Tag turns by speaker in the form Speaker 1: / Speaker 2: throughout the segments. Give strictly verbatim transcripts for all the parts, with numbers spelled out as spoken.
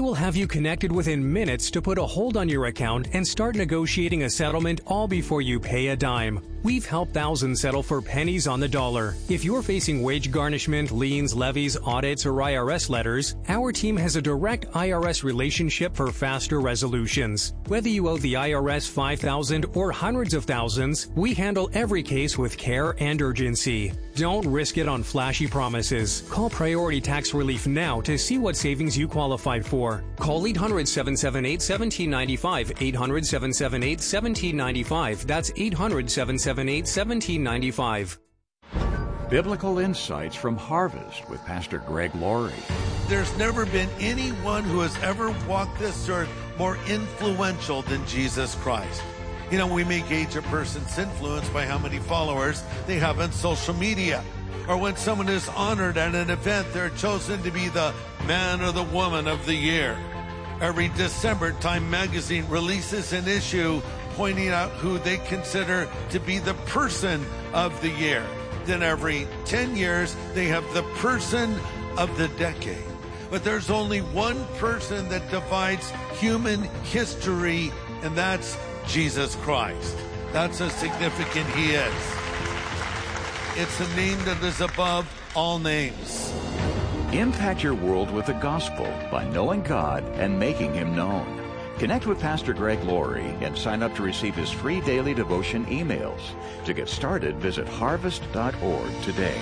Speaker 1: will have you connected within minutes to put a hold on your account and start negotiating a settlement all before you pay a dime. We've helped thousands settle for pennies on the dollar. If you're facing wage garnishment, liens, levies, audits, or I R S letters, our team has a direct I R S relationship for faster resolutions. Whether you owe the I R S five thousand dollars or hundreds of thousands, we handle every case with care and urgency. Don't risk it on flashy promises. Call Priority Tax Relief now to see what savings you qualified for. Call eight hundred, seven seven eight, one seven nine five, eight hundred, seven seven eight, one seven nine five. That's eight hundred, seven seven eight, one seven nine five.
Speaker 2: Biblical Insights from Harvest with Pastor Greg Laurie.
Speaker 3: There's never been anyone who has ever walked this earth more influential than Jesus Christ. You know, we may gauge a person's influence by how many followers they have on social media. Or when someone is honored at an event, they're chosen to be the man or the woman of the year. Every December, Time Magazine releases an issue pointing out who they consider to be the person of the year. Then every ten years, they have the person of the decade. But there's only one person that divides human history, and that's Jesus Christ. That's how significant he is. It's a name that is above all names.
Speaker 2: Impact your world with the gospel by knowing God and making him known. Connect with Pastor Greg Laurie and sign up to receive his free daily devotion emails. To get started, visit harvest dot org today.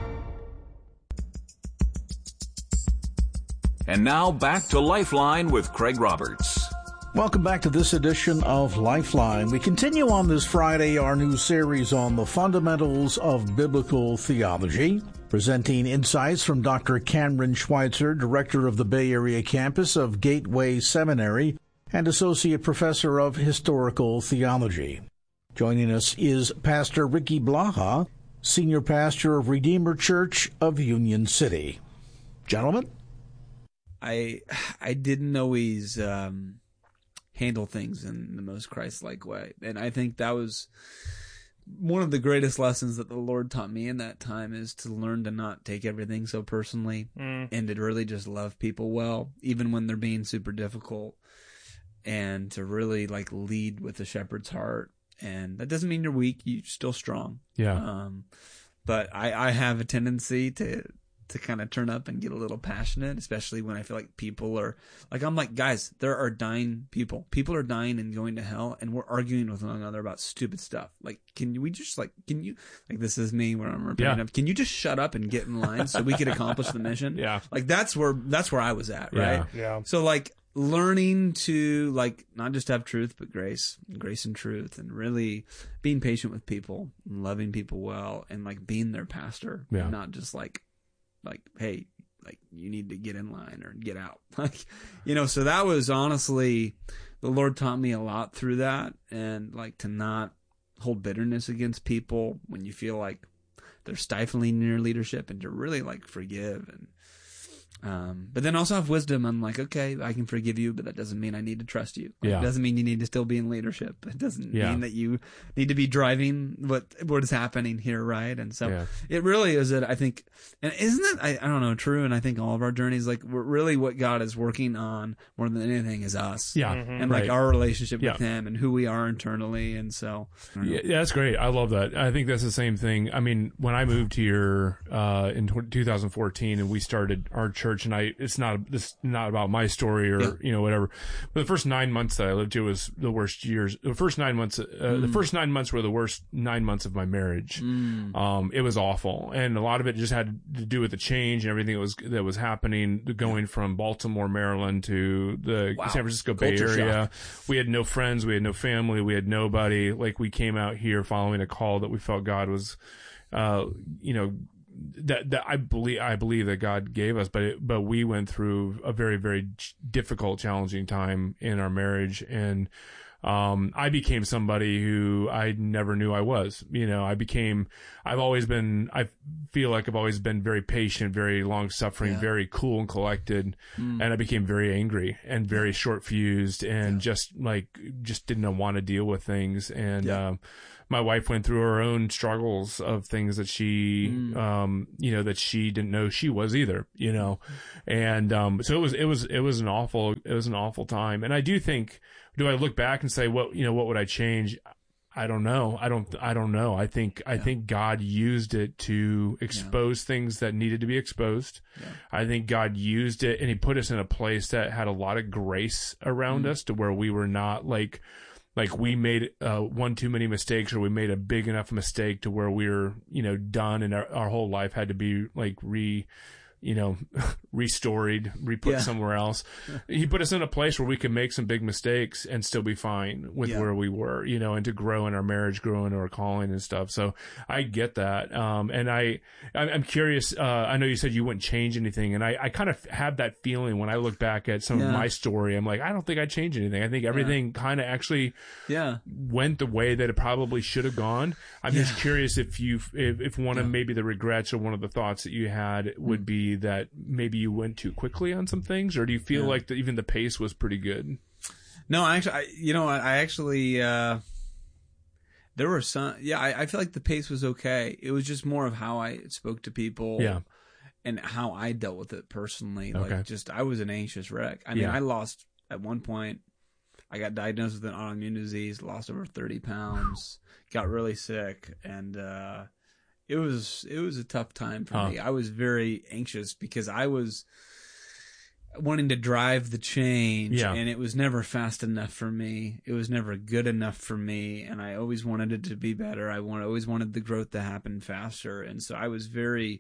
Speaker 4: And now back to Lifeline with Craig Roberts.
Speaker 5: Welcome back to this edition of Lifeline. We continue on this Friday our new series on the fundamentals of biblical theology, presenting insights from Doctor Cameron Schweitzer, director of the Bay Area campus of Gateway Seminary and associate professor of historical theology. Joining us is Pastor Ricky Blaha, senior pastor of Redeemer Church of Union City. Gentlemen?
Speaker 6: I I didn't always um, handle things in the most Christ-like way. And I think that was one of the greatest lessons that the Lord taught me in that time, is to learn to not take everything so personally mm. and to really just love people well, even when they're being super difficult, and to really like lead with the shepherd's heart. And that doesn't mean you're weak. You're still strong.
Speaker 7: Yeah.
Speaker 6: Um, but I, I have a tendency to to kind of turn up and get a little passionate, especially when I feel like people are like, I'm like, guys, there are dying people. People are dying and going to hell, and we're arguing with one another about stupid stuff. Like, can we just like, can you, like, this is me where I'm repeating
Speaker 7: yeah.
Speaker 6: up. Can you just shut up and get in line so we could accomplish the mission?
Speaker 7: Yeah.
Speaker 6: Like, that's where, that's where I was at. Right.
Speaker 7: Yeah. yeah.
Speaker 6: So like learning to like, not just have truth, but grace, grace and truth, and really being patient with people and loving people well, and like being their pastor,
Speaker 7: yeah.
Speaker 6: and not just like, like, hey, like, you need to get in line or get out. Like, you know, so that was honestly, the Lord taught me a lot through that, and like to not hold bitterness against people when you feel like they're stifling your leadership, and to really like forgive. And um but then also have wisdom. I'm like, okay, I can forgive you, but that doesn't mean I need to trust you. Like,
Speaker 7: yeah.
Speaker 6: It doesn't mean you need to still be in leadership. It doesn't
Speaker 7: yeah.
Speaker 6: mean that you need to be driving what what is happening here, right? And so
Speaker 7: yeah.
Speaker 6: it really is that I think, and isn't it, I, I don't know, true? And I think all of our journeys, like, we're really what God is working on more than anything is us.
Speaker 7: Yeah.
Speaker 6: Mm-hmm. And like
Speaker 7: right.
Speaker 6: our relationship
Speaker 7: yeah.
Speaker 6: with him and who we are internally. And so.
Speaker 7: Yeah, yeah, that's great. I love that. I think that's the same thing. I mean, when I moved here uh, in two thousand fourteen and we started our church, and I, it's not, this not about my story or, yeah. you know, whatever. But the first nine months that I lived here was the worst years. The first nine months, uh, mm. the first nine months were the worst nine months of my marriage.
Speaker 6: Mm.
Speaker 7: Um, it was awful. And a lot of it just had to do with the change and everything that was, that was happening, going from Baltimore, Maryland to the wow. San Francisco Bay
Speaker 6: Culture
Speaker 7: Area.
Speaker 6: shock.
Speaker 7: We had no friends. We had no family. We had nobody. Like, we came out here following a call that we felt God was, uh, you know, that, that I believe, I believe that God gave us, but, it, but we went through a very, very difficult, challenging time in our marriage. And, um, I became somebody who I never knew I was. You know, I became, I've always been, I feel like I've always been very patient, very long suffering, yeah. very cool and collected. Mm. And I became very angry and very short fused and yeah. just like, just didn't want to deal with things. And, yeah. um, my wife went through her own struggles of things that she, mm. um, you know, that she didn't know she was either, you know, and um, so it was, it was, it was an awful, it was an awful time. And I do think, do I look back and say, what, you know, what would I change? I don't know. I don't, I don't know. I think, I yeah. think God used it to expose yeah. things that needed to be exposed. Yeah. I think God used it and he put us in a place that had a lot of grace around mm. us to where we were not like, like we made uh, one too many mistakes, or we made a big enough mistake to where we were, you know, done, and our, our whole life had to be like re, you know, restoried, re-put yeah. somewhere else. He put us in a place where we could make some big mistakes and still be fine with yeah. where we were, you know, and to grow in our marriage, grow in our calling and stuff. So I get that. Um, and I, I'm curious, uh, I know you said you wouldn't change anything. And I, I kind of have that feeling when I look back at some yeah. of my story. I'm like, I don't think I'd change anything. I think everything yeah. kind of actually yeah. went the way that it probably should have gone. I'm yeah. just curious if you, if, if one yeah. of maybe the regrets or one of the thoughts that you had would mm. be that maybe you went too quickly on some things, or do you feel yeah. like the, even the pace was pretty good?
Speaker 6: No, actually, I, you know, I actually, uh, there were some, yeah, I, I feel like the pace was okay. It was just more of how I spoke to people
Speaker 7: yeah.
Speaker 6: and how I dealt with it personally.
Speaker 7: Okay.
Speaker 6: Like just, I was an anxious wreck. I mean,
Speaker 7: yeah.
Speaker 6: I lost at one point, I got diagnosed with an autoimmune disease, lost over thirty pounds, got really sick, and, uh, It was it was a tough time for huh. me. I was very anxious because I was wanting to drive the change,
Speaker 7: yeah.
Speaker 6: and it was never fast enough for me. It was never good enough for me, and I always wanted it to be better. I want, always wanted the growth to happen faster, and so I was very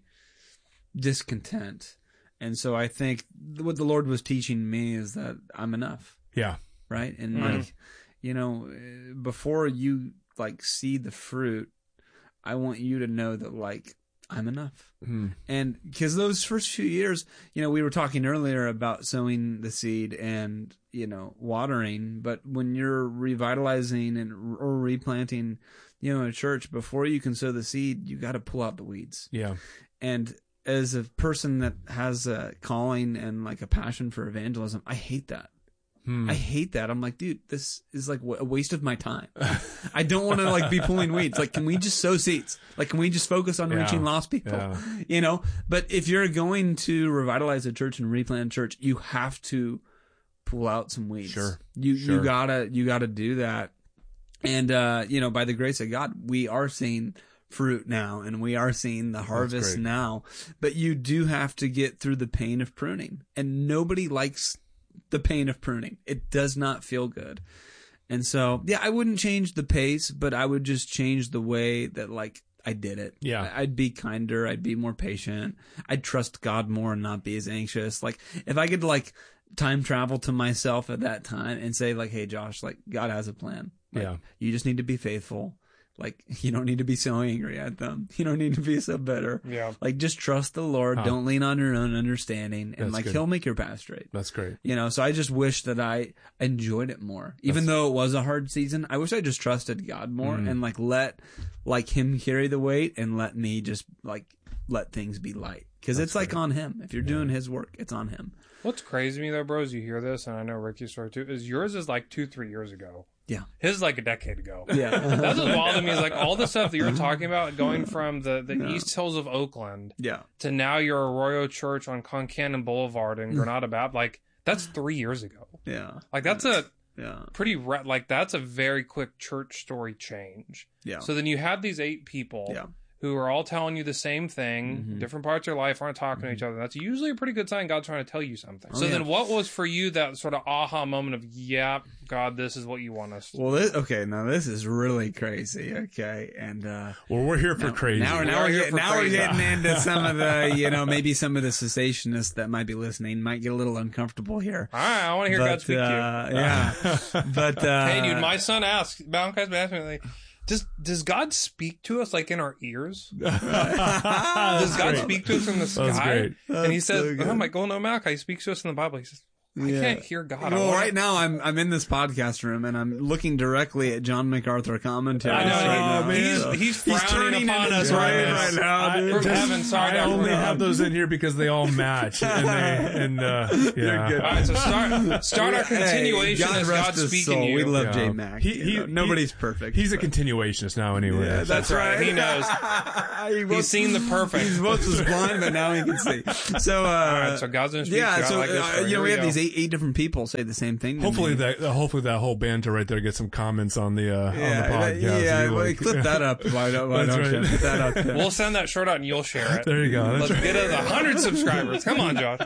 Speaker 6: discontent. And so I think what the Lord was teaching me is that I'm enough.
Speaker 7: Yeah.
Speaker 6: Right? And
Speaker 7: mm-hmm.
Speaker 6: like, you know, before you like see the fruit, I want you to know that, like, I'm enough.
Speaker 7: Mm.
Speaker 6: And because those first few years, you know, we were talking earlier about sowing the seed and, you know, watering. But when you're revitalizing and or replanting, you know, a church, before you can sow the seed, you got to pull out the weeds.
Speaker 7: Yeah.
Speaker 6: And as a person that has a calling and, like, a passion for evangelism, I hate that.
Speaker 7: Hmm.
Speaker 6: I hate that. I'm like, dude, this is like a waste of my time. I don't want to like be pulling weeds. Like, can we just sow seeds? Like, can we just focus on
Speaker 7: yeah.
Speaker 6: reaching lost people?
Speaker 7: Yeah.
Speaker 6: You know, but if you're going to revitalize a church and replant a church, you have to pull out some weeds.
Speaker 7: Sure.
Speaker 6: You,
Speaker 7: sure.
Speaker 6: you gotta, you gotta do that. And, uh, you know, by the grace of God, we are seeing fruit now, and we are seeing the harvest now, but you do have to get through the pain of pruning, and nobody likes the pain of pruning. It does not feel good. And so, yeah, I wouldn't change the pace, but I would just change the way that, like, I did it.
Speaker 7: Yeah.
Speaker 6: I'd be kinder. I'd be more patient. I'd trust God more and not be as anxious. Like, if I could, like, time travel to myself at that time and say, like, hey, Josh, like, God has a plan. Like,
Speaker 7: yeah.
Speaker 6: You just need to be faithful. Like, you don't need to be so angry at them. You don't need to be so bitter.
Speaker 8: Yeah.
Speaker 6: Like, just trust the Lord.
Speaker 7: Huh.
Speaker 6: Don't lean on your own understanding. And,
Speaker 7: That's
Speaker 6: like,
Speaker 7: good.
Speaker 6: He'll make your path straight.
Speaker 7: That's great.
Speaker 6: You know, so I just wish that I enjoyed it more. Even
Speaker 7: That's...
Speaker 6: though it was a hard season, I wish I just trusted God more
Speaker 7: mm.
Speaker 6: and, like, let, like, Him carry the weight and let me just, like, let things be light. Because it's, like,
Speaker 7: great.
Speaker 6: on Him. If you're
Speaker 7: yeah.
Speaker 6: doing His work, it's on Him.
Speaker 8: What's crazy to me, though, bro, is you hear this, and I know Ricky's story, too, is yours is, like, two, three years ago.
Speaker 6: Yeah.
Speaker 8: His is like a decade ago.
Speaker 6: Yeah.
Speaker 8: That's what's wild to me is like all the stuff that you're talking about going from the, the
Speaker 6: Yeah.
Speaker 8: East Hills of Oakland
Speaker 6: Yeah.
Speaker 8: to now you're Arroyo Church on Concannon Boulevard in Granada Baptist. Like, that's three years ago.
Speaker 6: Yeah.
Speaker 8: Like, that's a
Speaker 6: Yeah.
Speaker 8: pretty, re- like, that's a very quick church story change.
Speaker 6: Yeah.
Speaker 8: So then you have these eight people
Speaker 6: Yeah.
Speaker 8: who are all telling you the same thing,
Speaker 6: Mhm.
Speaker 8: different parts of their life, aren't talking to each other. That's usually a pretty good sign God's trying to tell you something.
Speaker 6: Oh,
Speaker 8: so
Speaker 6: yeah.
Speaker 8: then what was for you that sort of aha moment of, yeah, God, this is what you want us to
Speaker 6: Well, this, okay, now this is really crazy, okay? And, uh...
Speaker 7: Well, we're here for
Speaker 6: now,
Speaker 7: crazy.
Speaker 6: Now,
Speaker 8: We
Speaker 6: now,
Speaker 8: are
Speaker 6: we're,
Speaker 8: here
Speaker 6: get,
Speaker 8: for
Speaker 6: now we're
Speaker 8: crazy.
Speaker 6: getting into some of the, you know, maybe some of the cessationists that might be listening might get a little uncomfortable here.
Speaker 8: All right, I want to hear
Speaker 6: But,
Speaker 8: God speak
Speaker 6: uh,
Speaker 8: to you.
Speaker 6: Yeah. But, uh...
Speaker 8: Hey, dude, my son asked, Malachi's been asking me, like, does, does God speak to us, like, in our ears? does God
Speaker 7: great.
Speaker 8: speak to us in the
Speaker 7: That's
Speaker 8: sky?
Speaker 7: great.
Speaker 8: And he
Speaker 6: That's
Speaker 8: said,
Speaker 6: so good.
Speaker 8: oh, I'm like, oh, no, Malachi, he speaks to us in the Bible. He says, I
Speaker 6: Yeah.
Speaker 8: can't hear God. I
Speaker 6: Well,
Speaker 8: wanna-
Speaker 6: right now I'm I'm in this podcast room and I'm looking directly at John MacArthur commentary.
Speaker 8: I know,
Speaker 6: right now.
Speaker 8: he's,
Speaker 6: So-
Speaker 8: he's frowning
Speaker 6: turning
Speaker 8: upon
Speaker 6: into
Speaker 8: us
Speaker 6: John
Speaker 8: right,
Speaker 6: right
Speaker 8: now.
Speaker 6: now,
Speaker 8: I-
Speaker 6: dude.
Speaker 8: From
Speaker 6: Just-
Speaker 8: heaven, sorry,
Speaker 7: I
Speaker 8: Doctor
Speaker 7: only
Speaker 8: Rob.
Speaker 7: have those in here because they all match, and they and uh, yeah.
Speaker 6: good.
Speaker 8: All right, so start start our
Speaker 6: Hey,
Speaker 8: continuation
Speaker 6: God
Speaker 8: as
Speaker 6: rest
Speaker 8: God's
Speaker 6: his
Speaker 8: speaking
Speaker 6: soul.
Speaker 8: to you.
Speaker 6: We love
Speaker 7: Yeah.
Speaker 6: J Mac.
Speaker 7: He-
Speaker 6: you
Speaker 7: he-
Speaker 6: know,
Speaker 7: he-
Speaker 6: nobody's perfect.
Speaker 7: He's a
Speaker 6: but-
Speaker 7: continuationist now, anyway.
Speaker 6: Yeah,
Speaker 8: That's right. He knows.
Speaker 6: He
Speaker 8: He's
Speaker 6: once-
Speaker 8: seen the perfect.
Speaker 6: He once was blind, but now he can see. So, uh,
Speaker 8: All right, so God's gonna speak
Speaker 6: yeah.
Speaker 8: to you. I
Speaker 6: So
Speaker 8: like this
Speaker 6: uh,
Speaker 8: story.
Speaker 6: you know,
Speaker 8: Here
Speaker 6: we
Speaker 8: we
Speaker 6: have
Speaker 8: go.
Speaker 6: these eight, eight different people say the same thing. to
Speaker 7: Hopefully
Speaker 6: me.
Speaker 7: that hopefully that whole banter right there gets some comments on the uh,
Speaker 6: Yeah,
Speaker 7: on the podcast.
Speaker 6: yeah.
Speaker 7: If you
Speaker 6: well,
Speaker 7: like.
Speaker 6: clip that up. Why don't, why
Speaker 7: That's
Speaker 6: don't you
Speaker 7: right.
Speaker 6: put that up there?
Speaker 8: We'll send that short out and you'll share it.
Speaker 7: There you go. That's
Speaker 8: Let's
Speaker 7: right.
Speaker 8: get us a hundred subscribers. Come on, Josh.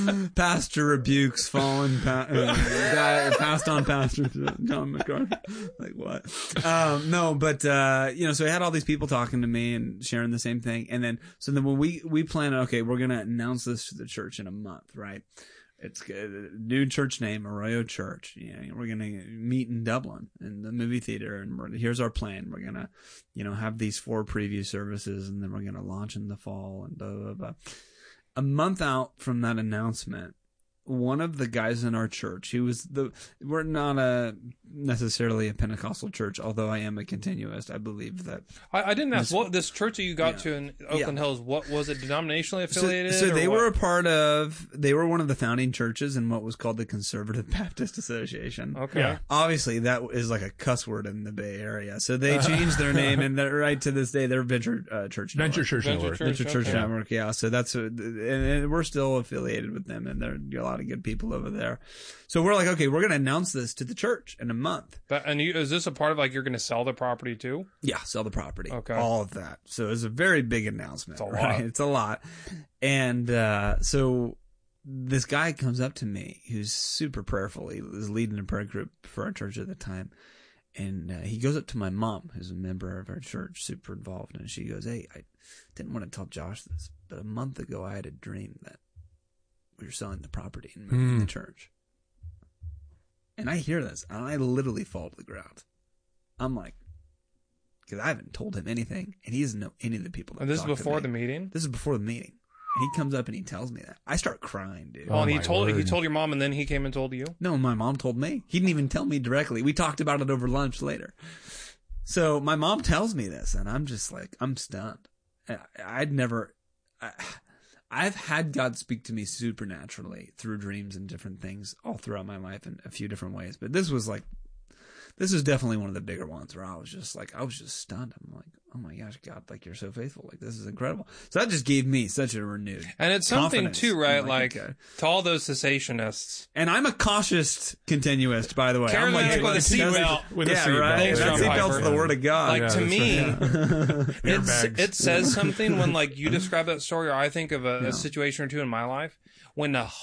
Speaker 6: Pastor rebukes fallen pa- uh, guy, passed on pastor to John MacArthur. Like what? Um, no, but uh, you know, so I had all these people talking to me and sharing the same thing, and then so then when we we plan, okay, we're gonna announce this to the church in a month, right? It's a new church name, Arroyo Church. You know, we're gonna meet in Dublin in the movie theater, and we're, here's our plan. We're gonna, you know, have these four preview services, and then we're gonna launch in the fall, and blah blah blah. A month out from that announcement, one of the guys in our church, he was the, we're not a necessarily a Pentecostal church, although I am a continuist. I believe that.
Speaker 8: I, I didn't ask
Speaker 6: This-
Speaker 8: what this church that you got
Speaker 6: Yeah.
Speaker 8: to in Oakland
Speaker 6: Yeah.
Speaker 8: Hills. What was it? Denominationally
Speaker 6: So,
Speaker 8: affiliated?
Speaker 6: so
Speaker 8: or
Speaker 6: they
Speaker 8: what?
Speaker 6: were a part of, they were one of the founding churches in what was called the Conservative Baptist Association.
Speaker 8: Okay.
Speaker 7: Yeah.
Speaker 6: Obviously, that is like a cuss word in the Bay Area. So they changed their name, and they're, right to this day, they're Venture uh, Church
Speaker 7: Venture
Speaker 6: Network.
Speaker 7: Church
Speaker 8: Venture
Speaker 7: Network.
Speaker 8: Church.
Speaker 6: Venture Church
Speaker 8: okay.
Speaker 6: Network, yeah. So that's, a, and, and we're still affiliated with them, and there are a lot of good people over there. So we're like, okay, we're going to announce this to the church in a month.
Speaker 8: But, and you, is this a part of like you're going to sell the property too?
Speaker 6: Yeah, sell the property.
Speaker 8: Okay.
Speaker 6: All of that. So it's a very big announcement.
Speaker 8: It's a
Speaker 6: right?
Speaker 8: lot.
Speaker 6: It's a lot. And uh, so this guy comes up to me who's super prayerful. He was leading a prayer group for our church at the time. And uh, he goes up to my mom, who's a member of our church, super involved. And she goes, hey, I didn't want to tell Josh this, but a month ago I had a dream that we were selling the property and moving
Speaker 7: Hmm.
Speaker 6: the church. And I hear this, and I literally fall to the ground. I'm like, because I haven't told him anything, and he doesn't know any of the people that
Speaker 8: And this is
Speaker 6: talked to
Speaker 8: before
Speaker 6: me.
Speaker 8: the meeting.
Speaker 6: This is before the meeting. And he comes up and he tells me that. I start crying, dude.
Speaker 8: Oh, and he
Speaker 7: my
Speaker 8: told he
Speaker 7: word.
Speaker 8: told your mom, and then he came and told you.
Speaker 6: No, my mom told me. He didn't even tell me directly. We talked about it over lunch later. So my mom tells me this, and I'm just like, I'm stunned. I, I'd never, I, I've had God speak to me supernaturally through dreams and different things all throughout my life in a few different ways. But this was like, this was definitely one of the bigger ones where I was just like, I was just stunned. I'm like, oh my gosh, God, like you're so faithful. Like this is incredible. So that just gave me such a renewed
Speaker 8: And it's something
Speaker 6: confidence.
Speaker 8: too, right?
Speaker 6: I'm
Speaker 8: Like,
Speaker 6: okay.
Speaker 8: to all those cessationists.
Speaker 6: And I'm a cautious continuist, by the way. I'm
Speaker 8: Charismatic
Speaker 6: like,
Speaker 8: with a seatbelt.
Speaker 7: With a
Speaker 6: yeah,
Speaker 7: seatbelt.
Speaker 6: right.
Speaker 8: Thanks,
Speaker 6: That
Speaker 8: John
Speaker 6: seatbelt's
Speaker 8: Piper.
Speaker 6: the word of God.
Speaker 8: Like
Speaker 7: Yeah,
Speaker 8: to
Speaker 7: that's
Speaker 8: me, it's,
Speaker 7: Airbags.
Speaker 8: it says something when like you describe that story, or I think of a,
Speaker 6: Yeah.
Speaker 8: a situation or two in my life when a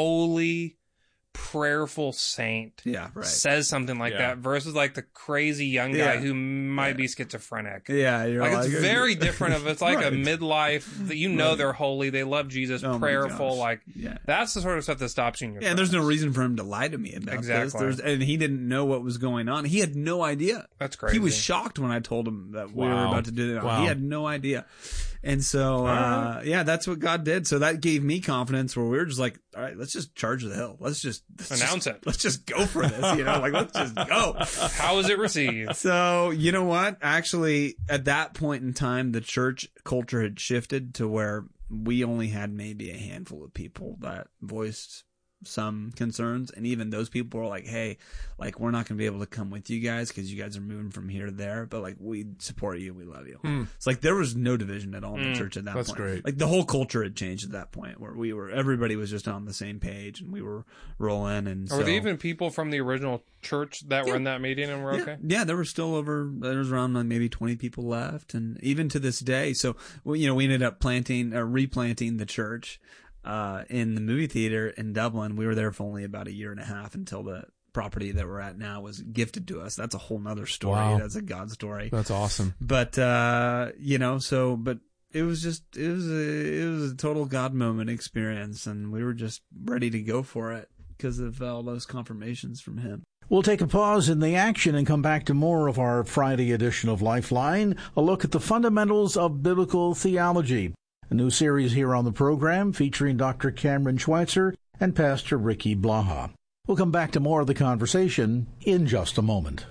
Speaker 8: holy, prayerful saint
Speaker 6: Yeah, right.
Speaker 8: says something like
Speaker 7: Yeah.
Speaker 8: that versus like the crazy young guy
Speaker 6: Yeah.
Speaker 8: who might be schizophrenic.
Speaker 6: Yeah, you're
Speaker 8: Like
Speaker 6: like,
Speaker 8: it's very different. Of it's like
Speaker 6: Right.
Speaker 8: a midlife that you know
Speaker 6: Right.
Speaker 8: they're holy, they love Jesus,
Speaker 6: Oh my
Speaker 8: prayerful.
Speaker 6: gosh.
Speaker 8: Like
Speaker 6: Yeah.
Speaker 8: that's the sort of stuff that stops you in your
Speaker 6: Yeah, and there's no
Speaker 8: tracks.
Speaker 6: reason for him to lie to me about
Speaker 8: Exactly.
Speaker 6: this. There's, and he didn't know what was going on. He had no idea.
Speaker 8: That's crazy.
Speaker 6: He was shocked when I told him that we were
Speaker 7: Wow.
Speaker 6: about to do that.
Speaker 7: Wow.
Speaker 6: He had no idea. And so, uh, yeah, that's what God did. So that gave me confidence where we were just like, all right, let's just charge the hill. Let's just let's
Speaker 8: Announce
Speaker 6: just-
Speaker 8: it.
Speaker 6: Let's just go for this. You know, like let's just go.
Speaker 8: How was it received?
Speaker 6: So, you know what? Actually, at that point in time, the church culture had shifted to where we only had maybe a handful of people that voiced some concerns. And even those people were like, hey, like, we're not going to be able to come with you guys because you guys are moving from here to there. But, like, we support you. We love you.
Speaker 7: Hmm.
Speaker 6: It's like there was no division at all in the
Speaker 8: Mm,
Speaker 6: church at that
Speaker 7: that's
Speaker 6: point.
Speaker 7: great.
Speaker 6: Like, the whole culture had changed at that point where we were, everybody was just on the same page and we were rolling. And
Speaker 8: Are
Speaker 6: so,
Speaker 8: there even people from the original church that were
Speaker 6: Yeah.
Speaker 8: in that meeting and were
Speaker 6: yeah,
Speaker 8: okay?
Speaker 6: yeah, there were still over, there was around like maybe twenty people left. And even to this day, so, well, you know, we ended up planting, uh, replanting the church, uh, in the movie theater in Dublin. We were there for only about a year and a half until the property that we're at now was gifted to us. That's a whole nother story.
Speaker 7: Wow.
Speaker 6: That's a God story.
Speaker 7: That's awesome.
Speaker 6: But, uh, you know, so, but it was just, it was a, it was a total God moment experience. And we were just ready to go for it because of all those confirmations from him.
Speaker 5: We'll take a pause in the action and come back to more of our Friday edition of Lifeline, a look at the fundamentals of biblical theology. A new series here on the program featuring Doctor Cameron Schweitzer and Pastor Ricky Blaha. We'll come back to more of the conversation in just a moment.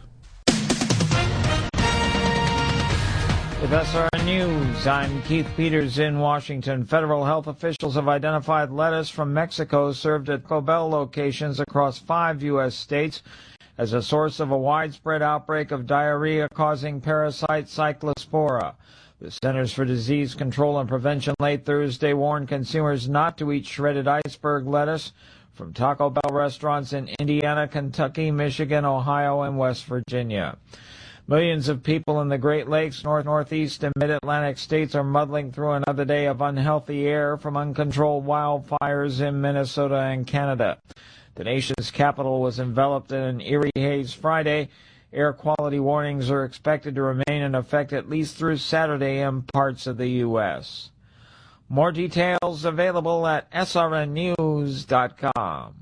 Speaker 9: With S R N News, I'm Keith Peters in Washington. Federal health officials have identified lettuce from Mexico served at Taco Bell locations across five U S states as a source of a widespread outbreak of diarrhea-causing parasite Cyclospora. The Centers for Disease Control and Prevention late Thursday warned consumers not to eat shredded iceberg lettuce from Taco Bell restaurants in Indiana, Kentucky, Michigan, Ohio, and West Virginia. Millions of people in the Great Lakes, North, Northeast, and Mid-Atlantic states are muddling through another day of unhealthy air from uncontrolled wildfires in Minnesota and Canada. The nation's capital was enveloped in an eerie haze Friday. Air quality warnings are expected to remain in effect at least through Saturday in parts of the U S More details available at S R N news dot com.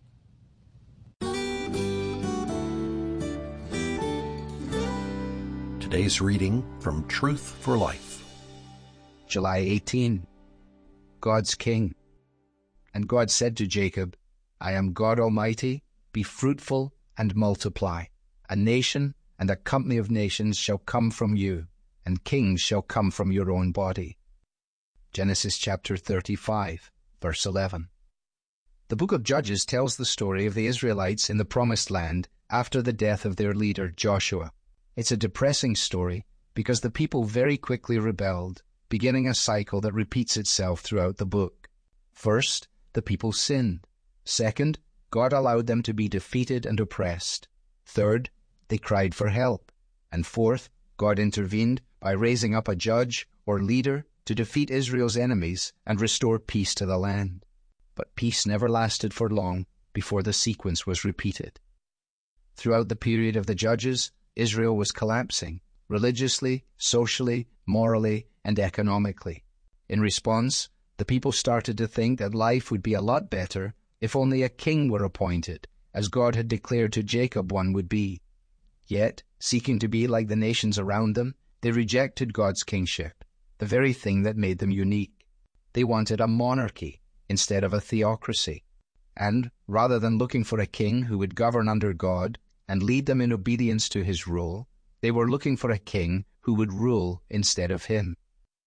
Speaker 10: Today's reading from Truth for Life.
Speaker 11: July eighteenth. God's King. And God said to Jacob, I am God Almighty, be fruitful and multiply. A nation and a company of nations shall come from you, and kings shall come from your own body. Genesis chapter thirty-five, verse eleven. The book of Judges tells the story of the Israelites in the Promised Land after the death of their leader Joshua. It's a depressing story because the people very quickly rebelled, beginning a cycle that repeats itself throughout the book. First, the people sinned. Second, God allowed them to be defeated and oppressed. Third, they cried for help. And fourth, God intervened by raising up a judge or leader to defeat Israel's enemies and restore peace to the land. But peace never lasted for long before the sequence was repeated. Throughout the period of the Judges, Israel was collapsing, religiously, socially, morally, and economically. In response, the people started to think that life would be a lot better if only a king were appointed, as God had declared to Jacob one would be. Yet, seeking to be like the nations around them, they rejected God's kingship, the very thing that made them unique. They wanted a monarchy instead of a theocracy. And, rather than looking for a king who would govern under God and lead them in obedience to his rule, they were looking for a king who would rule instead of him.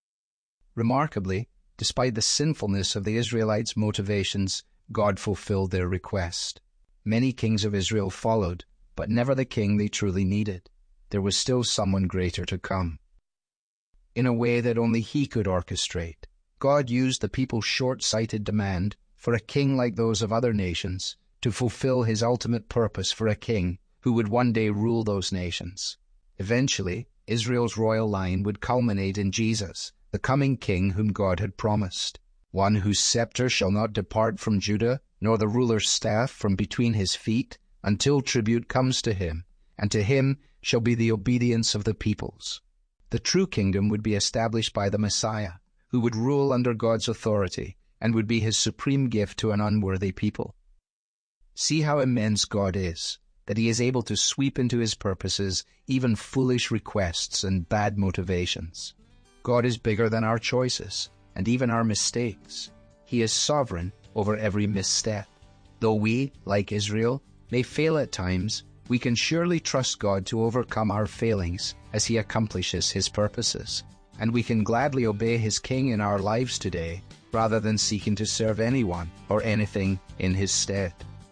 Speaker 11: Remarkably, despite the sinfulness of the Israelites' motivations, God fulfilled their request. Many kings of Israel followed, but never the king they truly needed. There was still someone greater to come. In a way that only he could orchestrate, God used the people's short-sighted demand for a king like those of other nations to fulfill his ultimate purpose for a king who would one day rule those nations. Eventually, Israel's royal line would culminate in Jesus, the coming king whom God had promised, one whose scepter shall not depart from Judah, nor the ruler's staff from between his feet, until tribute comes to him, and to him shall be the obedience of the peoples. The true kingdom would be established by the Messiah, who would rule under God's authority, and would be his supreme gift to an unworthy people. See how immense God is, that he is able to sweep into his purposes even foolish requests and bad motivations. God is bigger than our choices, and even our mistakes. He is sovereign over every misstep. Though we, like Israel, may fail at times, we can surely trust God to overcome our failings as he accomplishes his purposes. And we can gladly obey his King in our lives today, rather than seeking to serve anyone or anything in his stead.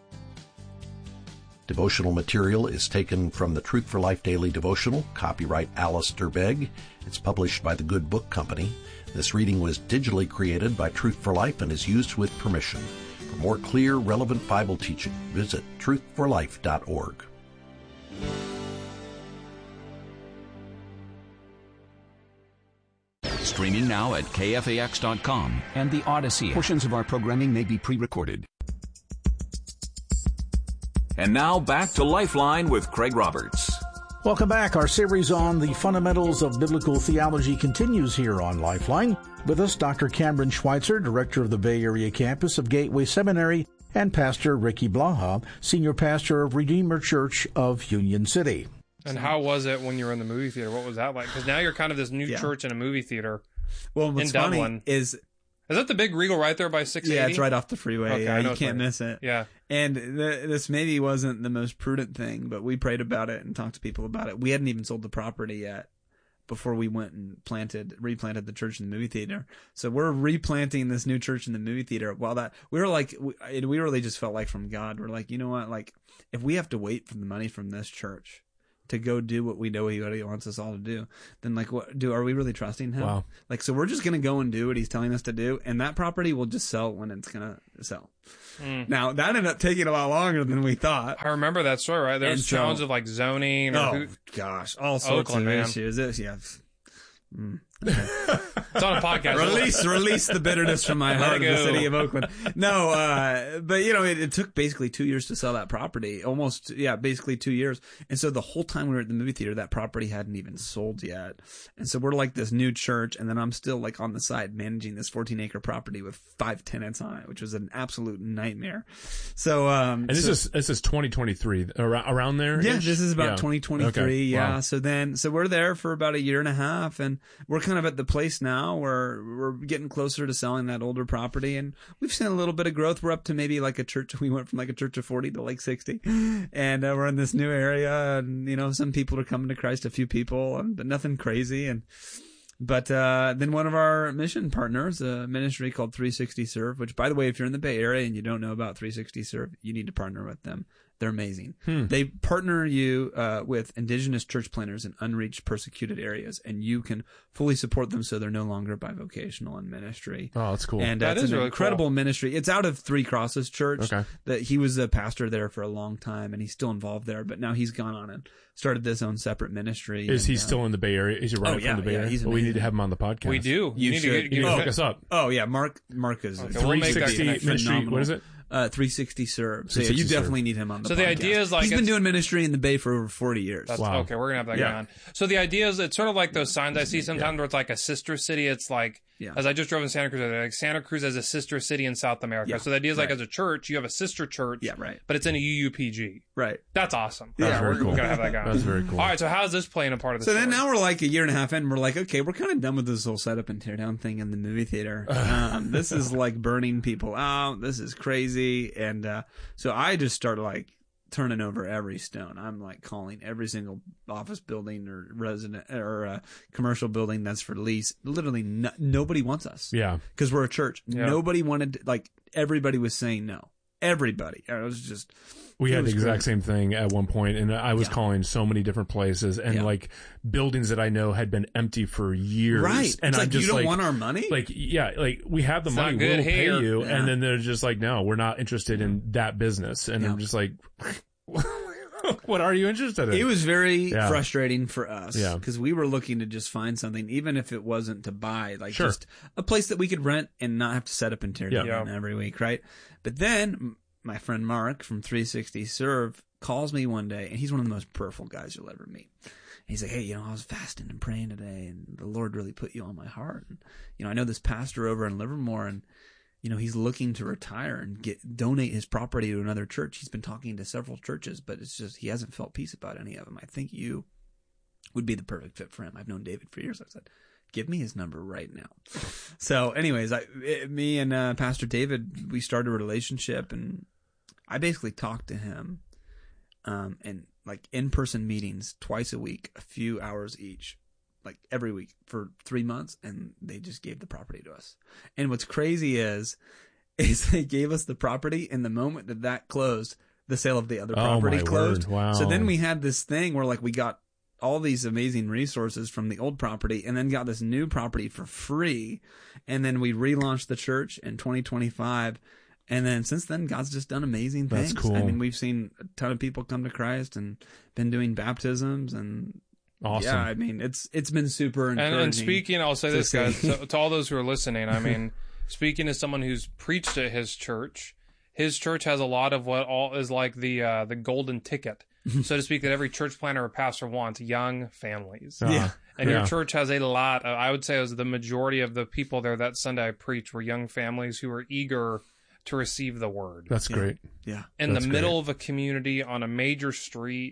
Speaker 10: Devotional material is taken from the Truth for Life Daily Devotional, copyright Alistair Begg. It's published by the Good Book Company. This reading was digitally created by Truth for Life and is used with permission. For more clear, relevant Bible teaching, visit truth for life dot org.
Speaker 4: Streaming now at K F A X dot com and the Odyssey. Portions of our programming may be pre-recorded. And now back to Lifeline with Craig Roberts.
Speaker 5: Welcome back. Our series on the fundamentals of biblical theology continues here on Lifeline. With us, Doctor Cameron Schweitzer, director of the Bay Area campus of Gateway Seminary, and Pastor Ricky Blaha, senior pastor of Redeemer Church of Union City.
Speaker 8: And how was it when you were in the movie theater? What was that like? Because now you're kind of this new
Speaker 6: Yeah.
Speaker 8: church in a movie theater.
Speaker 6: Well, what's
Speaker 8: in
Speaker 6: funny
Speaker 8: Dublin.
Speaker 6: is
Speaker 8: Is that the big Regal right there by six eighty?
Speaker 6: Yeah, it's right off the freeway.
Speaker 8: Okay,
Speaker 6: yeah,
Speaker 8: I know
Speaker 6: you
Speaker 8: it's
Speaker 6: can't
Speaker 8: right.
Speaker 6: miss it.
Speaker 8: Yeah.
Speaker 6: And th- this maybe wasn't the most prudent thing, but we prayed about it and talked to people about it. We hadn't even sold the property yet before we went and planted, replanted the church in the movie theater. So we're replanting this new church in the movie theater. While that, we were like, we, we really just felt like from God, we're like, you know what? Like, if we have to wait for the money from this church to go do what we know he already wants us all to do, then like, what do, are we really trusting him?
Speaker 7: Wow.
Speaker 6: Like, so we're just going to go and do what he's telling us to do. And that property will just sell when it's going to sell.
Speaker 8: Mm.
Speaker 6: Now that ended up taking a lot longer than we thought.
Speaker 8: I remember that story, right? There
Speaker 6: And
Speaker 8: was
Speaker 6: so-
Speaker 8: challenges of like zoning or
Speaker 6: Oh
Speaker 8: who,
Speaker 6: gosh, all sorts
Speaker 8: Oakland,
Speaker 6: of
Speaker 8: man.
Speaker 6: issues. This, yeah. Mm.
Speaker 8: it's on a podcast.
Speaker 6: release, release the bitterness from my
Speaker 8: Let
Speaker 6: heart
Speaker 8: it
Speaker 6: of the
Speaker 8: go.
Speaker 6: city of Oakland. No, uh, but you know, it, it took basically two years to sell that property. Almost, yeah, basically two years. And so the whole time we were at the movie theater, that property hadn't even sold yet. And so we're like this new church, and then I'm still like on the side managing this fourteen acre property with five tenants on it, which was an absolute nightmare. So, um,
Speaker 7: And this
Speaker 6: so-
Speaker 7: is this is twenty twenty-three around, around there.
Speaker 6: Yeah, this is about
Speaker 7: Yeah.
Speaker 6: twenty twenty-three.
Speaker 7: Okay.
Speaker 6: Yeah.
Speaker 7: Wow.
Speaker 6: So then, so we're there for about a year and a half, and we're kind of at the place now where we're getting closer to selling that older property, and we've seen a little bit of growth. We're up to maybe like a church. We went from like a church of forty to like sixty, and uh, we're in this new area, and you know, some people are coming to Christ, a few people, and, but nothing crazy. And but uh, then one of our mission partners, a ministry called three sixty Serve, which by the way, if you're in the Bay Area and you don't know about three sixty Serve, you need to partner with them. They're amazing.
Speaker 7: Hmm.
Speaker 6: They partner you uh, with indigenous church planters in unreached, persecuted areas, and you can fully support them so they're no longer bivocational in ministry.
Speaker 7: Oh, that's cool.
Speaker 6: And
Speaker 8: That
Speaker 6: that's
Speaker 8: is
Speaker 6: an
Speaker 8: really
Speaker 6: incredible
Speaker 8: cool.
Speaker 6: ministry. It's out of Three Crosses Church.
Speaker 7: Okay.
Speaker 6: That he was a pastor there for a long time, and he's still involved there. But now he's gone on and started this own separate ministry.
Speaker 7: Is
Speaker 6: and,
Speaker 7: he
Speaker 6: uh,
Speaker 7: still in the Bay Area? Is he right
Speaker 6: Oh, yeah,
Speaker 7: from the Bay
Speaker 6: yeah,
Speaker 7: Area?
Speaker 6: he's
Speaker 7: Well, we need to
Speaker 6: amazing.
Speaker 7: have him on the podcast.
Speaker 8: We do.
Speaker 6: You
Speaker 8: need
Speaker 6: should.
Speaker 8: to get,
Speaker 7: You need
Speaker 6: Oh.
Speaker 7: to hook us up.
Speaker 6: Oh yeah, Mark. Mark is
Speaker 8: Okay, we'll make that
Speaker 7: three sixty
Speaker 8: connection.
Speaker 7: Ministry.
Speaker 6: phenomenal.
Speaker 7: What is it?
Speaker 6: Uh, three sixty Serve. So yeah, you
Speaker 7: three sixty Serve.
Speaker 6: definitely need him on the
Speaker 8: So
Speaker 6: podcast.
Speaker 8: the idea is like
Speaker 6: he's been
Speaker 8: it's-
Speaker 6: doing ministry in the Bay for over forty years.
Speaker 8: That's,
Speaker 7: Wow.
Speaker 8: Okay, we're gonna have that
Speaker 6: Yeah.
Speaker 8: guy on. So the idea is it's sort of like those signs I see sometimes where it's like a sister city. It's like
Speaker 6: Yeah.
Speaker 8: as I just drove in Santa Cruz, like Santa Cruz as a sister city in South America.
Speaker 6: Yeah,
Speaker 8: So the idea is like
Speaker 6: right.
Speaker 8: as a church, you have a sister church.
Speaker 6: Yeah, right.
Speaker 8: But it's in a U U P G.
Speaker 6: Right.
Speaker 8: That's awesome.
Speaker 7: That's
Speaker 8: yeah,
Speaker 7: very
Speaker 8: we're,
Speaker 7: cool.
Speaker 8: we're gonna have that guy. on.
Speaker 7: That's very cool.
Speaker 8: All right, so how's this playing a part of the
Speaker 6: So
Speaker 8: story?
Speaker 6: then now we're like a year and a half in, and we're like, okay, we're kind of done with this whole setup and tear down thing in the movie theater. Um, this is like burning people out. This is crazy. And uh, so I just started like turning over every stone. I'm like calling every single office building or resident or uh, commercial building that's for lease. Literally, no, nobody wants us.
Speaker 7: Yeah.
Speaker 6: Because we're a church.
Speaker 8: Yeah.
Speaker 6: Nobody wanted to, like, everybody was saying no. Everybody. It was just.
Speaker 7: We
Speaker 6: it
Speaker 7: had the
Speaker 6: was
Speaker 7: exact
Speaker 6: crazy.
Speaker 7: same thing at one point, and I was
Speaker 6: Yeah.
Speaker 7: calling so many different places, and
Speaker 6: Yeah.
Speaker 7: like buildings that I know had been empty for years.
Speaker 6: Right.
Speaker 7: And
Speaker 6: It's
Speaker 7: I'm
Speaker 6: like,
Speaker 7: just
Speaker 6: you don't
Speaker 7: like,
Speaker 6: want our money?
Speaker 7: like, yeah, like we have the
Speaker 8: It's
Speaker 7: money,
Speaker 8: not good
Speaker 7: we'll
Speaker 8: here.
Speaker 7: pay you,
Speaker 6: Yeah.
Speaker 7: and then they're just like, no, we're not interested in that business, and
Speaker 6: Yeah.
Speaker 7: I'm just like, what are you interested in?
Speaker 6: It was very
Speaker 7: Yeah.
Speaker 6: frustrating for us
Speaker 7: Yeah.
Speaker 6: because we were looking to just find something, even if it wasn't to buy, like
Speaker 7: Sure.
Speaker 6: just a place that we could rent and not have to set up and tear
Speaker 7: Yeah.
Speaker 6: down
Speaker 8: Yeah.
Speaker 6: every week, right? But then m- my friend Mark from three sixty Serve calls me one day, and he's one of the most prayerful guys you'll ever meet. And he's like, hey, you know, I was fasting and praying today, and the Lord really put you on my heart. And, you know, I know this pastor over in Livermore, and you know, he's looking to retire and get donate his property to another church. He's been talking to several churches, but it's just he hasn't felt peace about any of them. I think you would be the perfect fit for him. I've known David for years. I said, give me his number right now. So anyways, I, it, me and uh, Pastor David, we started a relationship, and I basically talked to him um, in like in-person meetings twice a week, a few hours each. Like every week for three months, and they just gave the property to us. And what's crazy is, is they gave us the property, and the moment that that closed, the sale of the other
Speaker 7: Oh,
Speaker 6: property
Speaker 7: my
Speaker 6: closed.
Speaker 7: word. Wow.
Speaker 6: So then we had this thing where like we got all these amazing resources from the old property, and then got this new property for free, and then we relaunched the church in twenty twenty-five. And then since then, God's just done amazing
Speaker 7: That's
Speaker 6: things.
Speaker 7: cool.
Speaker 6: I mean, we've seen a ton of people come to Christ and been doing baptisms and.
Speaker 7: Awesome.
Speaker 6: Yeah, I mean, it's it's been super
Speaker 8: And,
Speaker 6: encouraging.
Speaker 8: and speaking, I'll say
Speaker 6: to
Speaker 8: this, guys,
Speaker 6: see.
Speaker 8: to, to all those who are listening, I mean, speaking as someone who's preached at his church, his church has a lot of what all is like the uh, the golden ticket, so to speak, that every church planter or pastor wants: young families.
Speaker 7: Uh,
Speaker 6: Yeah.
Speaker 8: And
Speaker 7: yeah.
Speaker 8: your church has a lot. Of, I would say, it was the majority of the people there that Sunday I preached were young families who were eager to receive the word.
Speaker 7: That's great.
Speaker 6: Yeah.
Speaker 8: In
Speaker 7: That's
Speaker 8: the middle of a community on a major street,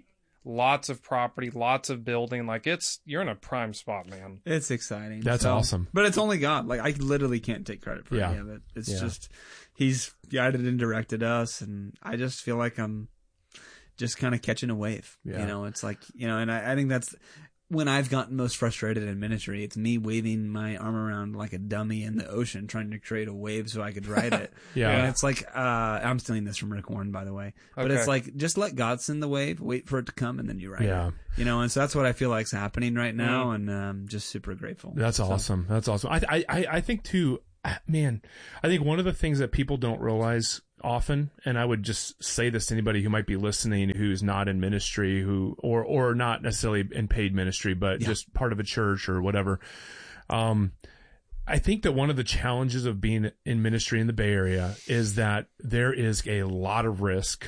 Speaker 8: lots of property, lots of building. Like it's, you're in a prime spot, man.
Speaker 6: It's exciting.
Speaker 7: That's
Speaker 6: So-
Speaker 7: awesome.
Speaker 6: But it's only God. Like, I literally can't take credit for
Speaker 7: Yeah.
Speaker 6: any of it. It's
Speaker 7: Yeah.
Speaker 6: just, he's guided and directed us. And I just feel like I'm just kind of catching a wave.
Speaker 7: Yeah.
Speaker 6: You know, it's like, you know, and I, I think that's when I've gotten most frustrated in ministry. It's me waving my arm around like a dummy in the ocean, trying to create a wave so I could ride it.
Speaker 7: Yeah.
Speaker 6: And it's like, uh, I'm stealing this from Rick Warren, by the way. But it's
Speaker 8: Okay.
Speaker 6: like, just let God send the wave, wait for it to come, and then you ride
Speaker 7: Yeah.
Speaker 6: it. You know, and so that's what I feel like is happening right now. And um, just super grateful.
Speaker 7: That's
Speaker 6: So-
Speaker 7: awesome. That's awesome. I, I, I I think too, man, I think one of the things that people don't realize often, and I would just say this to anybody who might be listening, who's not in ministry, who, or, or not necessarily in paid ministry, but
Speaker 6: Yeah.
Speaker 7: just part of a church or whatever. Um, I think that one of the challenges of being in ministry in the Bay Area is that there is a lot of risk.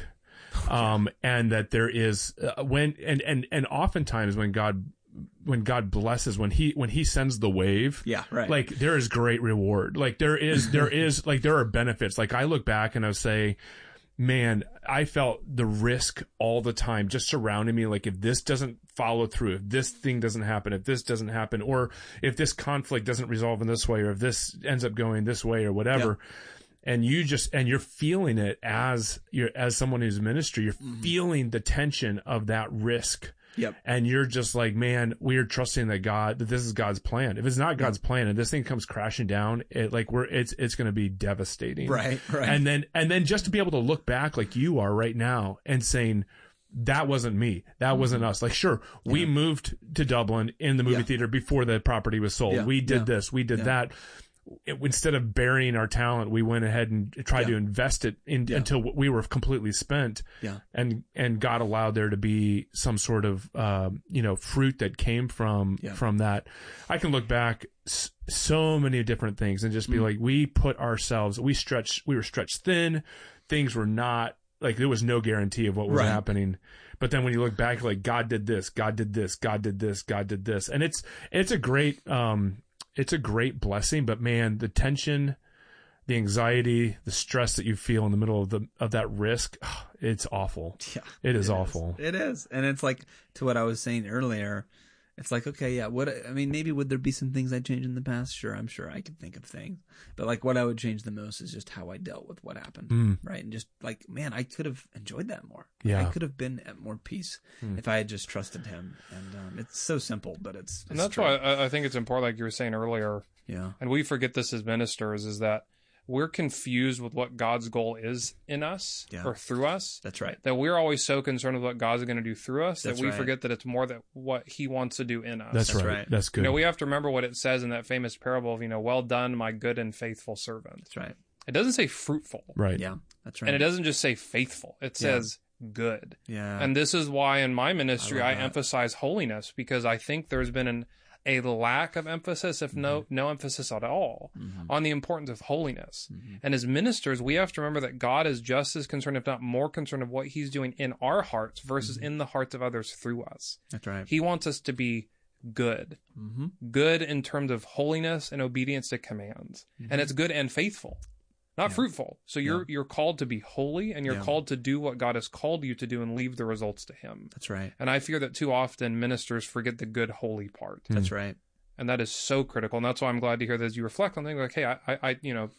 Speaker 7: Um, and that there is, uh, when, and, and, and oftentimes when God, when God blesses, when he, when he sends the wave,
Speaker 6: Yeah, right.
Speaker 7: like there is great reward. Like there is, there is, like there are benefits. Like I look back and I say, man, I felt the risk all the time just surrounding me. Like if this doesn't follow through, if this thing doesn't happen, if this doesn't happen, or if this conflict doesn't resolve in this way, or if this ends up going this way or whatever. And you just, and you're feeling it as you're, as someone who's in ministry, you're
Speaker 6: Mm-hmm.
Speaker 7: feeling the tension of that risk.
Speaker 6: Yep.
Speaker 7: And you're just like, man, we are trusting that God, that this is God's plan. If it's not God's plan and this thing comes crashing down, it like we're, it's, it's going to be devastating.
Speaker 6: Right, right.
Speaker 7: And then, and then just to be able to look back like you are right now and saying, that wasn't me. That wasn't us. Like, sure, we moved to Dublin in the movie
Speaker 6: Yeah.
Speaker 7: theater before the property was sold.
Speaker 6: Yeah,
Speaker 7: We did
Speaker 6: yeah,
Speaker 7: this. We did
Speaker 6: yeah.
Speaker 7: that. It, instead of burying our talent, we went ahead and tried
Speaker 6: Yeah.
Speaker 7: to invest it in,
Speaker 6: Yeah.
Speaker 7: until we were completely spent.
Speaker 6: Yeah.
Speaker 7: And, and God allowed there to be some sort of, um, you know, fruit that came from,
Speaker 6: Yeah.
Speaker 7: from that. I can look back s- so many different things and just be
Speaker 6: Mm.
Speaker 7: like, we put ourselves, we stretched, we were stretched thin. Things were not, like, there was no guarantee of what was
Speaker 6: Right.
Speaker 7: happening. But then when you look back, like, God did this, God did this, God did this, God did this. And it's, it's a great, um, it's a great blessing, but man, the tension, the anxiety, the stress that you feel in the middle of the, of that risk, it's awful.
Speaker 6: Yeah.
Speaker 7: It is awful.
Speaker 6: It is. And it's like, to what I was saying earlier, it's like, okay, yeah, what, I mean, maybe would there be some things I'd change in the past? Sure, I'm sure I could think of things. But like what I would change the most is just how I dealt with what happened.
Speaker 7: Mm.
Speaker 6: Right. And just like, man, I could have enjoyed that more.
Speaker 7: Yeah.
Speaker 6: I could have been at more peace
Speaker 7: Mm.
Speaker 6: if I had just trusted him. And um, it's so simple, but it's, it's
Speaker 8: And that's
Speaker 6: true.
Speaker 8: why I, I think it's important, like you were saying earlier,
Speaker 6: Yeah.
Speaker 8: and we forget this as ministers, is that we're confused with what God's goal is in us
Speaker 6: Yeah.
Speaker 8: or through us.
Speaker 6: That's right.
Speaker 8: That we're always so concerned with what God's going to do through us
Speaker 6: That's
Speaker 8: that we
Speaker 6: right.
Speaker 8: forget that it's more that what He wants to do in us.
Speaker 7: That's,
Speaker 6: That's
Speaker 7: right.
Speaker 6: right.
Speaker 7: That's good.
Speaker 8: You know, we have to remember what it says in that famous parable of, you know, well done, my good and faithful servant.
Speaker 6: That's right.
Speaker 8: It doesn't say fruitful.
Speaker 7: right.
Speaker 6: Yeah. That's right.
Speaker 8: And it doesn't just say faithful. It
Speaker 6: Yeah.
Speaker 8: says good.
Speaker 6: Yeah.
Speaker 8: And this is why in my ministry
Speaker 6: I
Speaker 8: I,
Speaker 6: love that.
Speaker 8: emphasize holiness, because I think there's been an, a lack of emphasis, if no
Speaker 6: Mm-hmm.
Speaker 8: no emphasis at all, on the importance of holiness.
Speaker 6: Mm-hmm.
Speaker 8: And as ministers, we have to remember that God is just as concerned, if not more concerned, of what He's doing in our hearts versus
Speaker 6: Mm-hmm.
Speaker 8: in the hearts of others through us.
Speaker 6: That's right.
Speaker 8: He wants us to be good.
Speaker 6: Mm-hmm.
Speaker 8: Good in terms of holiness and obedience to commands. And it's good and faithful. Not
Speaker 6: Yeah.
Speaker 8: fruitful. So you're
Speaker 6: Yeah.
Speaker 8: you're called to be holy, and you're
Speaker 6: Yeah.
Speaker 8: called to do what God has called you to do and leave the results to Him.
Speaker 6: That's right.
Speaker 8: And I fear that too often ministers forget the good, holy part.
Speaker 6: That's right.
Speaker 8: And that is so critical. And that's why I'm glad to hear that as you reflect on things like, hey, I, I, I you know,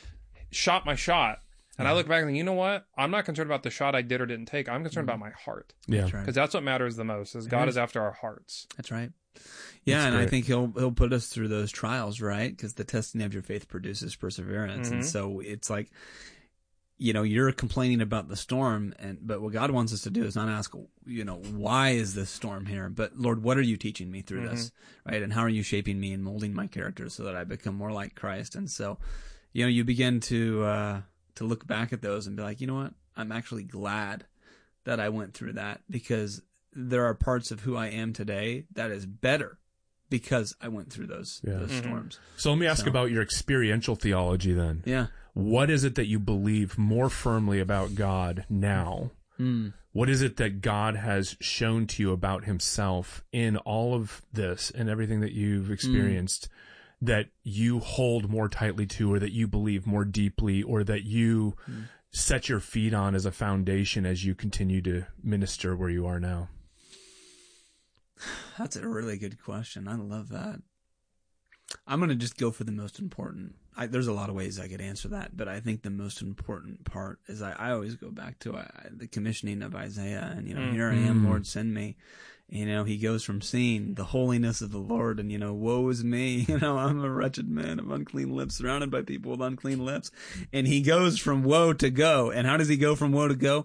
Speaker 8: shot my shot. And I look back and think, you know what? I'm not concerned about the shot I did or didn't take. I'm concerned about my heart.
Speaker 7: Yeah.
Speaker 6: That's right.
Speaker 8: Because that's what matters the most, is God is after our hearts.
Speaker 6: That's right. Yeah,
Speaker 7: That's
Speaker 6: and I
Speaker 7: great.
Speaker 6: think he'll he'll put us through those trials, right? Because the testing of your faith produces perseverance,
Speaker 8: Mhm.
Speaker 6: and so it's like, you know, you're complaining about the storm, and but what God wants us to do is not ask, you know, why is this storm here, but Lord, what are you teaching me through this, right? And how are you shaping me and molding my character so that I become more like Christ? And so, you know, you begin to uh, to look back at those and be like, you know what, I'm actually glad that I went through that, because there are parts of who I am today that is better because I went through those,
Speaker 7: Yeah.
Speaker 6: those
Speaker 8: Mhm.
Speaker 6: storms.
Speaker 7: So let me ask
Speaker 6: So-
Speaker 7: about your experiential theology then.
Speaker 6: Yeah.
Speaker 7: What is it that you believe more firmly about God now?
Speaker 6: Mm.
Speaker 7: What is it that God has shown to you about Himself in all of this and everything that you've experienced that you hold more tightly to, or that you believe more deeply, or that you set your feet on as a foundation as you continue to minister where you are now?
Speaker 6: That's a really good question. I love that. I'm going to just go for the most important. I, there's a lot of ways I could answer that, but I think the most important part is I, I always go back to uh, the commissioning of Isaiah, and, you know, mm-hmm. here I am, Lord, send me. You know, he goes from seeing the holiness of the Lord and, you know, woe is me. You know, I'm a wretched man of unclean lips, surrounded by people with unclean lips. And he goes from woe to go. And how does he go from woe to go?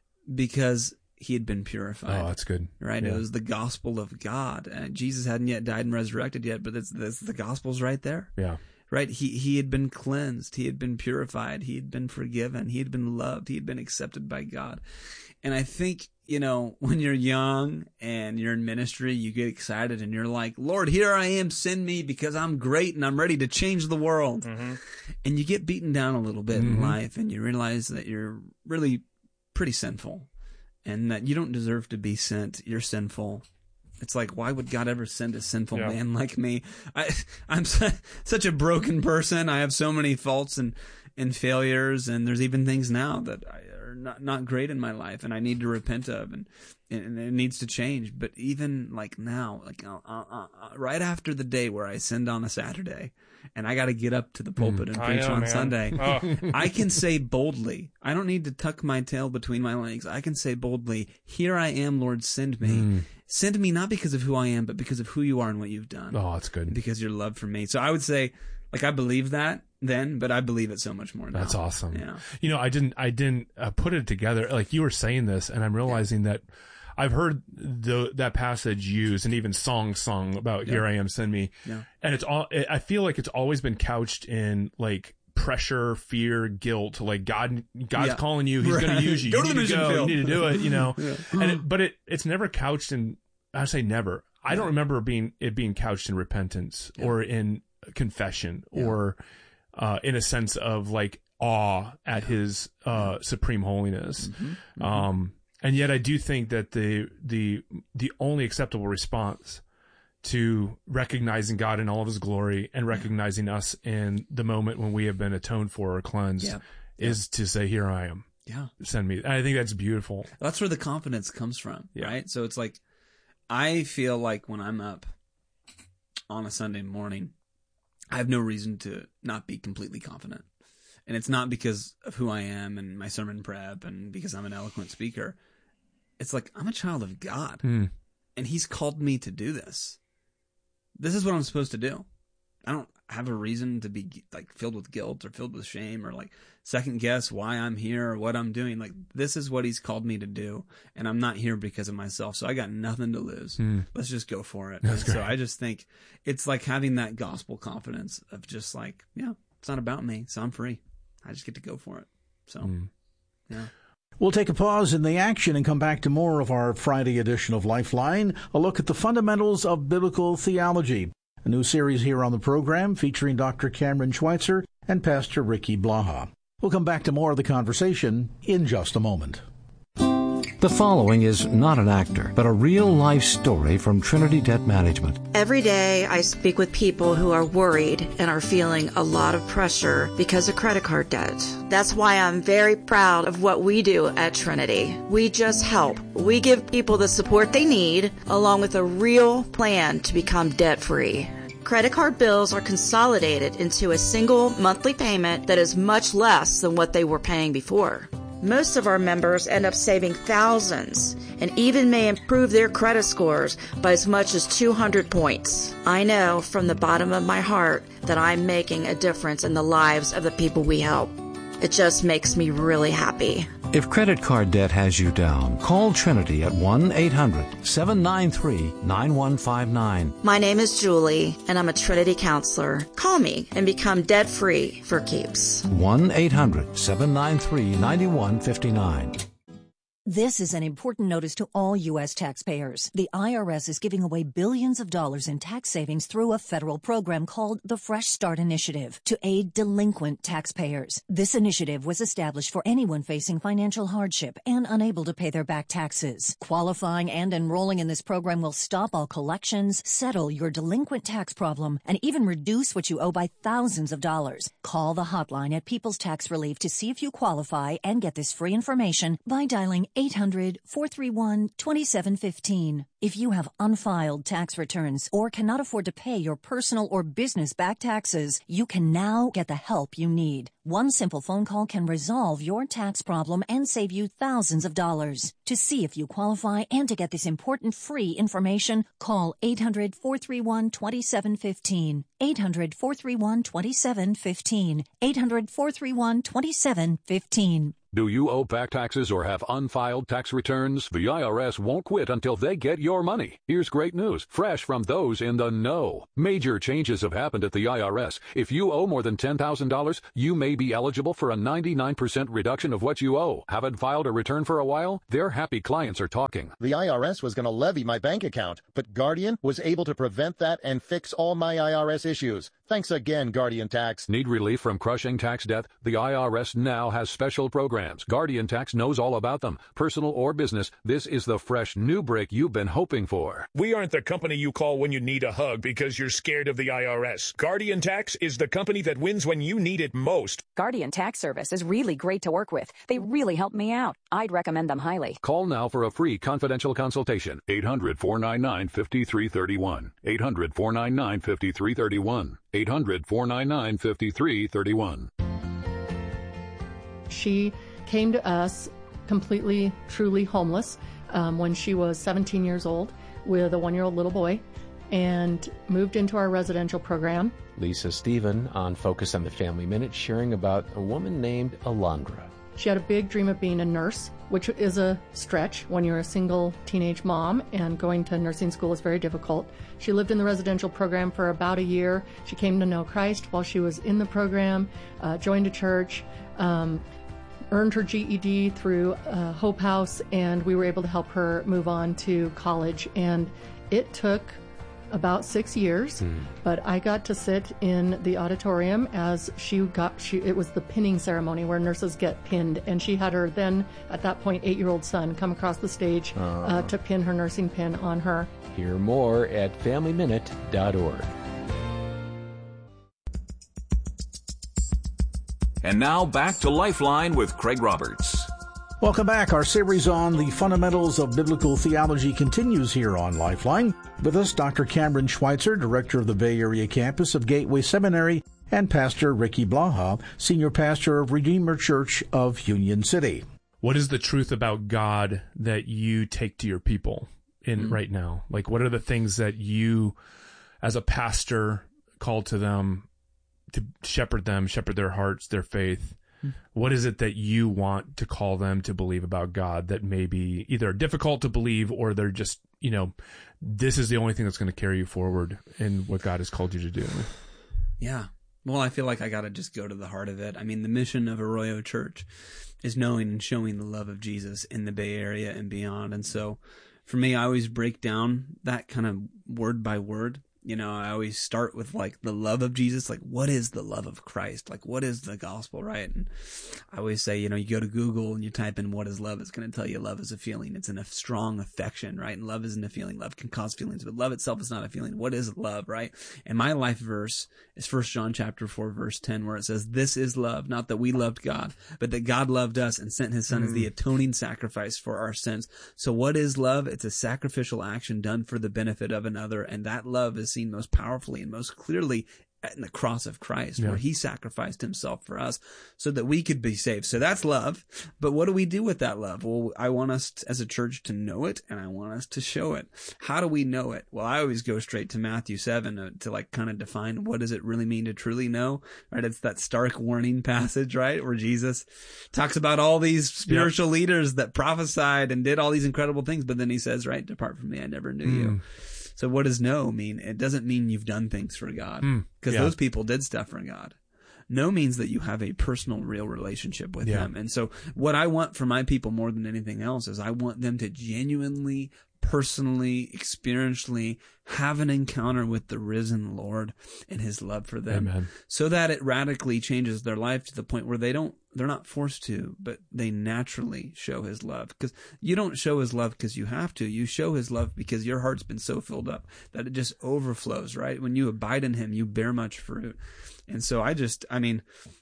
Speaker 6: Because he had been purified.
Speaker 7: Oh, that's good.
Speaker 6: Right?
Speaker 7: Yeah.
Speaker 6: It was the gospel of God. And Jesus hadn't yet died and resurrected yet, but it's, it's, the gospel's right there.
Speaker 7: Yeah.
Speaker 6: Right? He, he had been cleansed. He had been purified. He had been forgiven. He had been loved. He had been accepted by God. And I think, you know, when you're young and you're in ministry, you get excited and you're like, Lord, here I am, send me because I'm great and I'm ready to change the world. Mm-hmm. And you get beaten down a little bit mm-hmm. in life, and you realize that you're really pretty sinful and that you don't deserve to be sent. You're sinful. It's like, why would God ever send a sinful yeah. man like me? I, I'm su- such a broken person. I have so many faults and, and failures, and there's even things now that I, are not, not great in my life, and I need to repent of, and, and it needs to change. But even like now, like uh, uh, uh, right after the day where I sinned on a Saturday, and I got to get up to the pulpit mm, and preach know, on man. Sunday, oh. I can say boldly, I don't need to tuck my tail between my legs. I can say boldly, here I am, Lord, send me. Mm. Send me not because of who I am, but because of who you are and what you've done.
Speaker 7: Oh, that's good.
Speaker 6: Because your love for me. So I would say, like, I believe that then, but I believe it so much more now.
Speaker 7: That's awesome.
Speaker 6: Yeah.
Speaker 7: You know, I didn't, I didn't uh, put it together. Like, you were saying this, and I'm realizing yeah. that I've heard the, that passage used, and even songs sung about yeah. here I am, send me.
Speaker 6: Yeah.
Speaker 7: And it's all, I feel like it's always been couched in, like, pressure, fear, guilt. Like, God, God's yeah. calling you. He's right. going to use you.
Speaker 6: Go
Speaker 7: you
Speaker 6: to the
Speaker 7: need
Speaker 6: mission
Speaker 7: to go.
Speaker 6: field.
Speaker 7: You need to do it, you know.
Speaker 6: yeah.
Speaker 7: And it, but it, it's never couched in, I say never. I don't remember being it being couched in repentance yeah. or in confession yeah. or uh, in a sense of like awe at his uh, supreme holiness. Mm-hmm. Mm-hmm. Um, and yet I do think that the the the only acceptable response to recognizing God in all of his glory and recognizing yeah. us in the moment when we have been atoned for or cleansed yeah. is yeah. to say, here I am.
Speaker 6: Yeah.
Speaker 7: Send me. And I think that's beautiful.
Speaker 6: That's where the confidence comes from,
Speaker 7: yeah.
Speaker 6: right? So it's like, I feel like when I'm up on a Sunday morning, I have no reason to not be completely confident. And it's not because of who I am and my sermon prep and because I'm an eloquent speaker. It's like, I'm a child of God.
Speaker 7: Mm.
Speaker 6: And he's called me to do this. This is what I'm supposed to do. I don't have a reason to be like filled with guilt or filled with shame or like second guess why I'm here or what I'm doing. Like, this is what he's called me to do, and I'm not here because of myself. So I got nothing to lose.
Speaker 7: Mm.
Speaker 6: Let's just go for it.
Speaker 7: That's great.
Speaker 6: So I just think it's like having that gospel confidence of just like, yeah, it's not about me, so I'm free. I just get to go for it. So, mm. yeah.
Speaker 5: We'll take a pause in the action and come back to more of our Friday edition of Lifeline, a look at the fundamentals of biblical theology. A new series here on the program featuring Doctor Cameron Schweitzer and Pastor Ricky Blaha. We'll come back to more of the conversation in just a moment.
Speaker 12: The following is not an actor, but a real-life story from Trinity Debt Management.
Speaker 13: Every day I speak with people who are worried and are feeling a lot of pressure because of credit card debt. That's why I'm very proud of what we do at Trinity. We just help. We give people the support they need, along with a real plan to become debt-free. Credit card bills are consolidated into a single monthly payment that is much less than what they were paying before. Most of our members end up saving thousands and even may improve their credit scores by as much as two hundred points. I know from the bottom of my heart that I'm making a difference in the lives of the people we help. It just makes me really happy.
Speaker 12: If credit card debt has you down, call Trinity at one eight hundred seven nine three nine one five nine.
Speaker 13: My name is Julie, and I'm a Trinity counselor. Call me and become debt-free for keeps.
Speaker 12: one eight hundred seven nine three nine one five nine.
Speaker 14: This is an important notice to all U S taxpayers. The I R S is giving away billions of dollars in tax savings through a federal program called the Fresh Start Initiative to aid delinquent taxpayers. This initiative was established for anyone facing financial hardship and unable to pay their back taxes. Qualifying and enrolling in this program will stop all collections, settle your delinquent tax problem, and even reduce what you owe by thousands of dollars. Call the hotline at People's Tax Relief to see if you qualify and get this free information by dialing eight hundred, four three one, two seven one five. If you have unfiled tax returns or cannot afford to pay your personal or business back taxes, you can now get the help you need. One simple phone call can resolve your tax problem and save you thousands of dollars. To see if you qualify and to get this important free information, call eight hundred, four three one, two seven one five. eight hundred, four three one, two seven one five. eight hundred, four three one, two seven one five.
Speaker 15: Do you owe back taxes or have unfiled tax returns? The I R S won't quit until they get your money. Here's great news, fresh from those in the know. Major changes have happened at the I R S. If you owe more than ten thousand dollars, you may be eligible for a ninety-nine percent reduction of what you owe. Haven't filed a return for a while? Their happy clients are talking.
Speaker 16: The I R S was going to levy my bank account, but Guardian was able to prevent that and fix all my I R S issues. Thanks again, Guardian Tax.
Speaker 15: Need relief from crushing tax debt? The I R S now has special programs. Guardian Tax knows all about them. Personal or business, this is the fresh new break you've been hoping for.
Speaker 17: We aren't the company you call when you need a hug because you're scared of the I R S. Guardian Tax is the company that wins when you need it most.
Speaker 18: Guardian Tax Service is really great to work with. They really help me out. I'd recommend them highly.
Speaker 15: Call now for a free confidential consultation. eight hundred, four nine nine, five three three one. eight hundred, four nine nine, five three three one. eight hundred, four nine nine, five three three one.
Speaker 19: She came to us completely, truly homeless um, when she was seventeen years old with a one-year-old little boy and moved into our residential program.
Speaker 20: Lisa Stephen on Focus on the Family Minute sharing about a woman named Alondra.
Speaker 19: She had a big dream of being a nurse, which is a stretch when you're a single teenage mom, and going to nursing school is very difficult. She lived in the residential program for about a year. She came to know Christ while she was in the program, uh, joined a church, um, earned her G E D through uh, Hope House, and we were able to help her move on to college. And it took about six years, mm. but I got to sit in the auditorium as she got, she, it was the pinning ceremony where nurses get pinned, and she had her then, at that point, eight-year-old son come across the stage uh, uh, to pin her nursing pin on her.
Speaker 20: Hear more at family minute dot org.
Speaker 4: And now back to Lifeline with Craig Roberts.
Speaker 5: Welcome back. Our series on the fundamentals of biblical theology continues here on Lifeline. With us, Doctor Cameron Schweitzer, director of the Bay Area campus of Gateway Seminary, and Pastor Ricky Blaha, senior pastor of Redeemer Church of Union City.
Speaker 7: What is the truth about God that you take to your people in mm-hmm. right now? Like, what are the things that you, as a pastor, call to them to shepherd them, shepherd their hearts, their faith? What is it that you want to call them to believe about God that may be either difficult to believe or they're just, you know, this is the only thing that's going to carry you forward in what God has called you to do?
Speaker 6: Yeah. Well, I feel like I got to just go to the heart of it. I mean, the mission of Arroyo Church is knowing and showing the love of Jesus in the Bay Area and beyond. And so for me, I always break down that kind of word by word. You know, I always start with like the love of Jesus. Like, what is the love of Christ? Like, what is the gospel, right? And I always say, you know, you go to Google and you type in what is love. It's going to tell you love is a feeling. It's a strong affection, right? And love isn't a feeling. Love can cause feelings, but love itself is not a feeling. What is love, right? And my life verse is First John chapter four, verse ten, where it says, this is love, not that we loved God, but that God loved us and sent his son mm. as the atoning sacrifice for our sins. So what is love? It's a sacrificial action done for the benefit of another. And that love is seen most powerfully and most clearly in the cross of Christ, yeah. where he sacrificed himself for us so that we could be saved. So that's love. But what do we do with that love? Well, I want us to, as a church to know it, and I want us to show it. How do we know it? Well, I always go straight to Matthew seven to, to like kind of define what does it really mean to truly know, right? It's that stark warning passage, right? Where Jesus talks about all these spiritual yep. leaders that prophesied and did all these incredible things. But then he says, right, depart from me, I never knew mm. you. So what does know mean? It doesn't mean you've done things for God, because mm, yeah. those people did stuff for God. Know means that you have a personal, real relationship with yeah. him. And so what I want for my people more than anything else is I want them to genuinely, personally, experientially have an encounter with the risen Lord and his love for them. Amen. So that it radically changes their life to the point where they don't, they're not forced to, but they naturally show his love. Because you don't show his love because you have to. You show his love because your heart's been so filled up that it just overflows, right? When you abide in him, you bear much fruit. And so I just, I mean,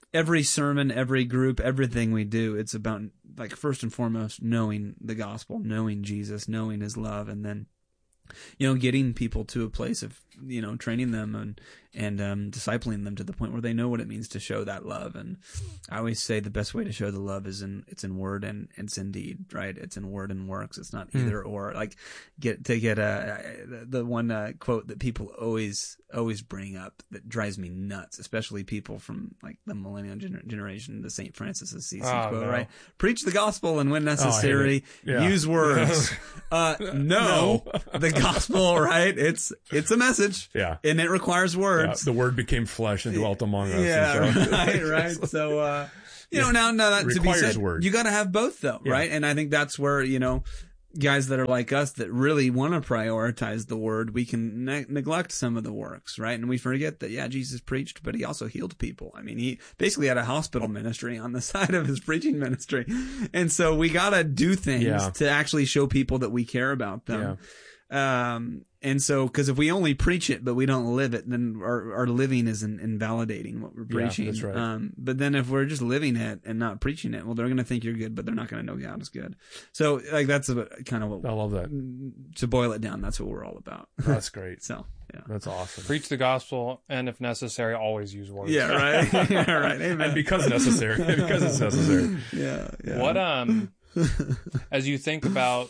Speaker 6: every sermon, every group, everything we do, it's about, like, first and foremost, knowing the gospel, knowing Jesus, knowing his love, and then, you know, getting people to a place of, you know, training them and, and, um, discipling them to the point where they know what it means to show that love. And I always say the best way to show the love is in, it's in word and it's in deed, right? It's in word and works. It's not either mm. or. Like, get, to get a, the one uh, quote that people always, always bring up that drives me nuts, especially people from, like, the millennial gener- generation, the Saint Francis of Assisi oh, quote, no. right? Preach the gospel and when necessary, oh, yeah. use words. uh, no, no. The gospel, right? It's, it's a message.
Speaker 7: Yeah.
Speaker 6: And it requires words. Yeah,
Speaker 7: the word became flesh and dwelt among us.
Speaker 6: Yeah, so. right, right. So, uh, you know, now, now that to be said,
Speaker 7: words.
Speaker 6: You got to have both though, yeah. right? And I think that's where, you know, guys that are like us that really want to prioritize the word, we can ne- neglect some of the works, right? And we forget that, yeah, Jesus preached, but he also healed people. I mean, he basically had a hospital ministry on the side of his preaching ministry. And so we got to do things yeah. to actually show people that we care about them. Yeah. Um, and so, because if we only preach it but we don't live it, then our, our living is in, invalidating what we're preaching.
Speaker 7: Yeah, that's right.
Speaker 6: Um, but then if we're just living it and not preaching it, well, they're going to think you're good, but they're not going to know God is good. So, like, that's a, kind of what
Speaker 7: I love that.
Speaker 6: To boil it down, that's what we're all about.
Speaker 7: That's great.
Speaker 6: So, yeah,
Speaker 7: that's awesome.
Speaker 8: Preach the gospel, and if necessary, always use words.
Speaker 6: Yeah, right. yeah, right. Amen.
Speaker 7: And because necessary, because it's necessary.
Speaker 6: Yeah, yeah.
Speaker 8: What um, as you think about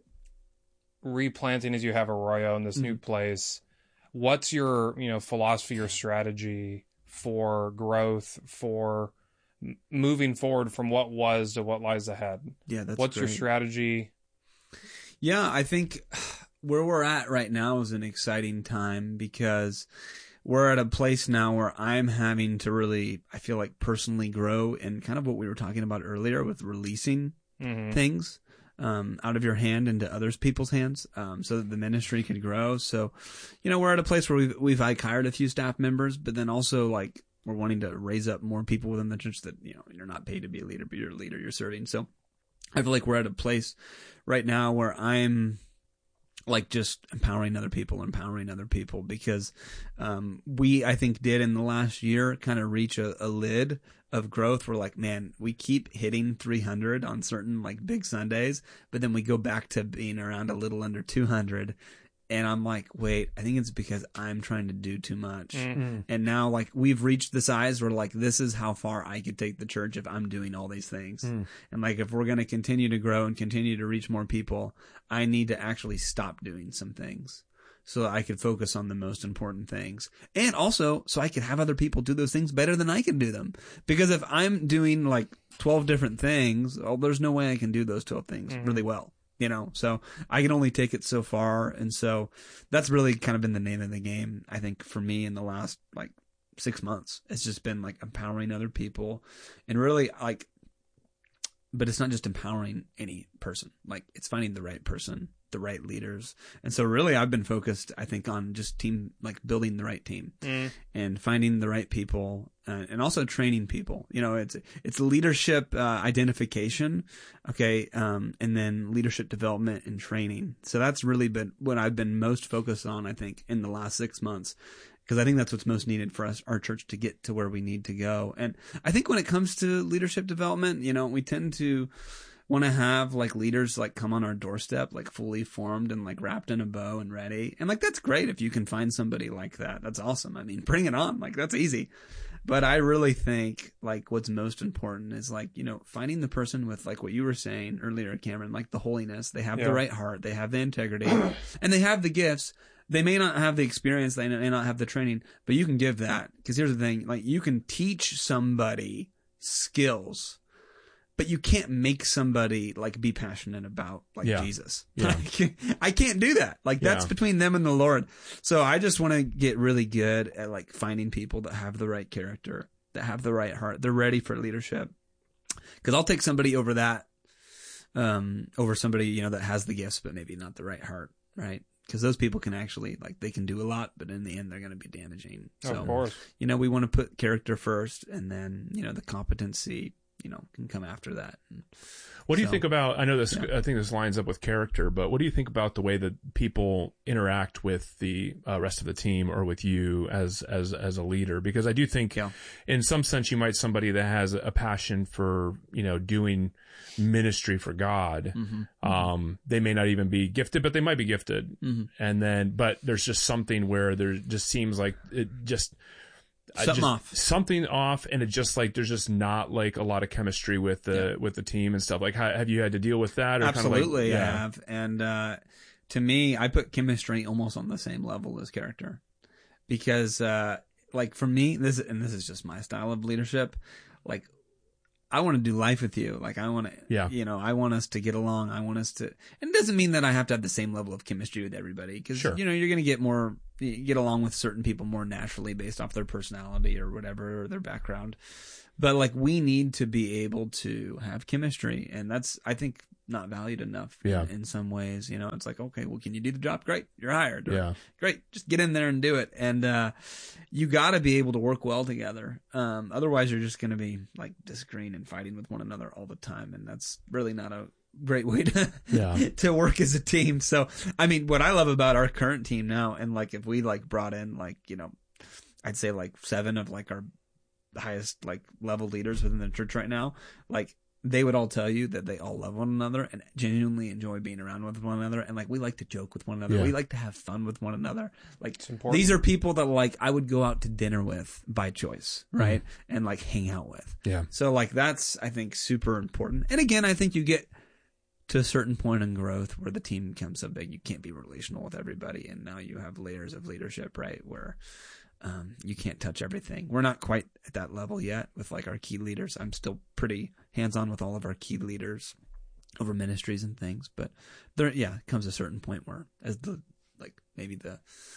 Speaker 8: replanting as you have Arroyo in this mm-hmm. new place, what's your, you know, philosophy or strategy for growth, for m- moving forward from what was to what lies ahead?
Speaker 6: Yeah, that's
Speaker 8: What's
Speaker 6: great.
Speaker 8: your strategy?
Speaker 6: Yeah, I think where we're at right now is an exciting time because we're at a place now where I'm having to really, I feel like, personally grow and kind of what we were talking about earlier with releasing mm-hmm. things. Um, out of your hand into others people's hands, um, so that the ministry could grow. So, you know, we're at a place where we've, we've like hired a few staff members, but then also like we're wanting to raise up more people within the church that, you know, you're not paid to be a leader, but you're a leader, you're serving. So I feel like we're at a place right now where I'm like just empowering other people, empowering other people because, um, we, I think did in the last year kind of reach a, a lid of growth. We're like, man, we keep hitting three hundred on certain like big Sundays, but then we go back to being around a little under two hundred. And I'm like, wait, I think it's because I'm trying to do too much. Mm-hmm. And now like we've reached the size where like, this is how far I could take the church if I'm doing all these things. Mm. And like, if we're going to continue to grow and continue to reach more people, I need to actually stop doing some things so that I could focus on the most important things. And also so I could have other people do those things better than I can do them. Because if I'm doing like twelve different things, well, there's no way I can do those twelve things mm-hmm. really well. You know, so I can only take it so far. And so that's really kind of been the name of the game, I think, for me in the last like six months. It's just been like empowering other people and really like, but it's not just empowering any person. Like it's finding the right person, the right leaders. And so really I've been focused, I think, on just team, like building the right team mm. and finding the right people uh, and also training people. You know, it's, it's leadership, uh, identification. Okay. Um, and then leadership development and training. So that's really been what I've been most focused on, I think, in the last six months. Because I think that's what's most needed for us, our church, to get to where we need to go. And I think when it comes to leadership development, you know, we tend to want to have like leaders like come on our doorstep, like fully formed and like wrapped in a bow and ready. And like, that's great if you can find somebody like that. That's awesome. I mean, bring it on. Like, that's easy. But I really think like what's most important is like, you know, finding the person with like what you were saying earlier, Cameron, like the holiness. They have yeah. the right heart. They have the integrity and they have the gifts. They may not have the experience. They may not have the training, but you can give that. Because here's the thing, like you can teach somebody skills, but you can't make somebody like be passionate about like yeah. Jesus. Yeah. I can't do that. Like that's yeah. between them and the Lord. So I just want to get really good at like finding people that have the right character, that have the right heart. They're ready for leadership. Cause I'll take somebody over that, um, over somebody, you know, that has the gifts, but maybe not the right heart. Right. Because those people can actually, like, they can do a lot, but in the end, they're going to be damaging. So,
Speaker 8: of course.
Speaker 6: You know, we want to put character first, and then, you know, the competency, you know, can come after that. And
Speaker 7: what do you
Speaker 6: so,
Speaker 7: think about, I know this,
Speaker 6: yeah.
Speaker 7: I think this lines up with character, but what do you think about the way that people interact with the uh, rest of the team or with you as, as, as a leader? Because I do think
Speaker 6: yeah.
Speaker 7: in some sense you might somebody that has a passion for, you know, doing ministry for God.
Speaker 6: Mm-hmm.
Speaker 7: Um, they may not even be gifted, but they might be gifted.
Speaker 6: Mm-hmm.
Speaker 7: And then, but there's just something where there just seems like it just,
Speaker 6: Something
Speaker 7: just,
Speaker 6: off.
Speaker 7: Something off, and it's just like there's just not like a lot of chemistry with the yeah. with the team and stuff. Like, how, have you had to deal with that? Or
Speaker 6: Absolutely,
Speaker 7: kind of like,
Speaker 6: I
Speaker 7: yeah.
Speaker 6: have. And uh, to me, I put chemistry almost on the same level as character, because, uh, like, for me, this and this is just my style of leadership. Like, I want to do life with you. Like, I want to,
Speaker 7: yeah.
Speaker 6: you know, I want us to get along. I want us to, and it doesn't mean that I have to have the same level of chemistry with everybody, because
Speaker 7: sure.
Speaker 6: you know you're going to get more. You get along with certain people more naturally based off their personality or whatever, or their background. But like, we need to be able to have chemistry, and that's, I think, not valued enough
Speaker 7: yeah.
Speaker 6: in, in some ways. You know, it's like, okay, well, can you do the job? Great, you're hired. Or,
Speaker 7: yeah.
Speaker 6: Great, just get in there and do it. And uh, you got to be able to work well together. Um, otherwise, you're just going to be like disagreeing and fighting with one another all the time, and that's really not a great way to
Speaker 7: yeah.
Speaker 6: to work as a team. So, I mean, what I love about our current team now, and like if we like brought in like, you know, I'd say like seven of like our highest like level leaders within the church right now, like they would all tell you that they all love one another and genuinely enjoy being around with one another. And like, we like to joke with one another.
Speaker 7: Yeah.
Speaker 6: We like to have fun with one another. Like,
Speaker 8: important.
Speaker 6: These are people that like I would go out to dinner with by choice, right? Mm-hmm. And like hang out with.
Speaker 7: Yeah.
Speaker 6: So like, that's, I think, super important. And again, I think you get to a certain point in growth where the team becomes so big, you can't be relational with everybody. And now you have layers of leadership, right? Where um, you can't touch everything. We're not quite at that level yet with like our key leaders. I'm still pretty hands-on with all of our key leaders over ministries and things. But there, yeah, comes a certain point where as the, like maybe the,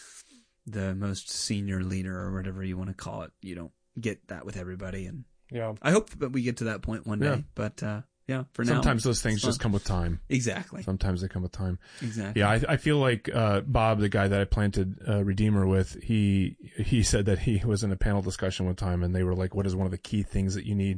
Speaker 6: the most senior leader or whatever you want to call it, you don't get that with everybody. And
Speaker 8: yeah,
Speaker 6: I hope that we get to that point one day,
Speaker 7: yeah.
Speaker 6: but, uh, yeah, for now.
Speaker 7: Sometimes those things just come with time.
Speaker 6: Exactly.
Speaker 7: Sometimes they come with time.
Speaker 6: Exactly.
Speaker 7: Yeah, I, I feel like uh, Bob, the guy that I planted uh, Redeemer with, he he said that he was in a panel discussion one time, and they were like, "What is one of the key things that you need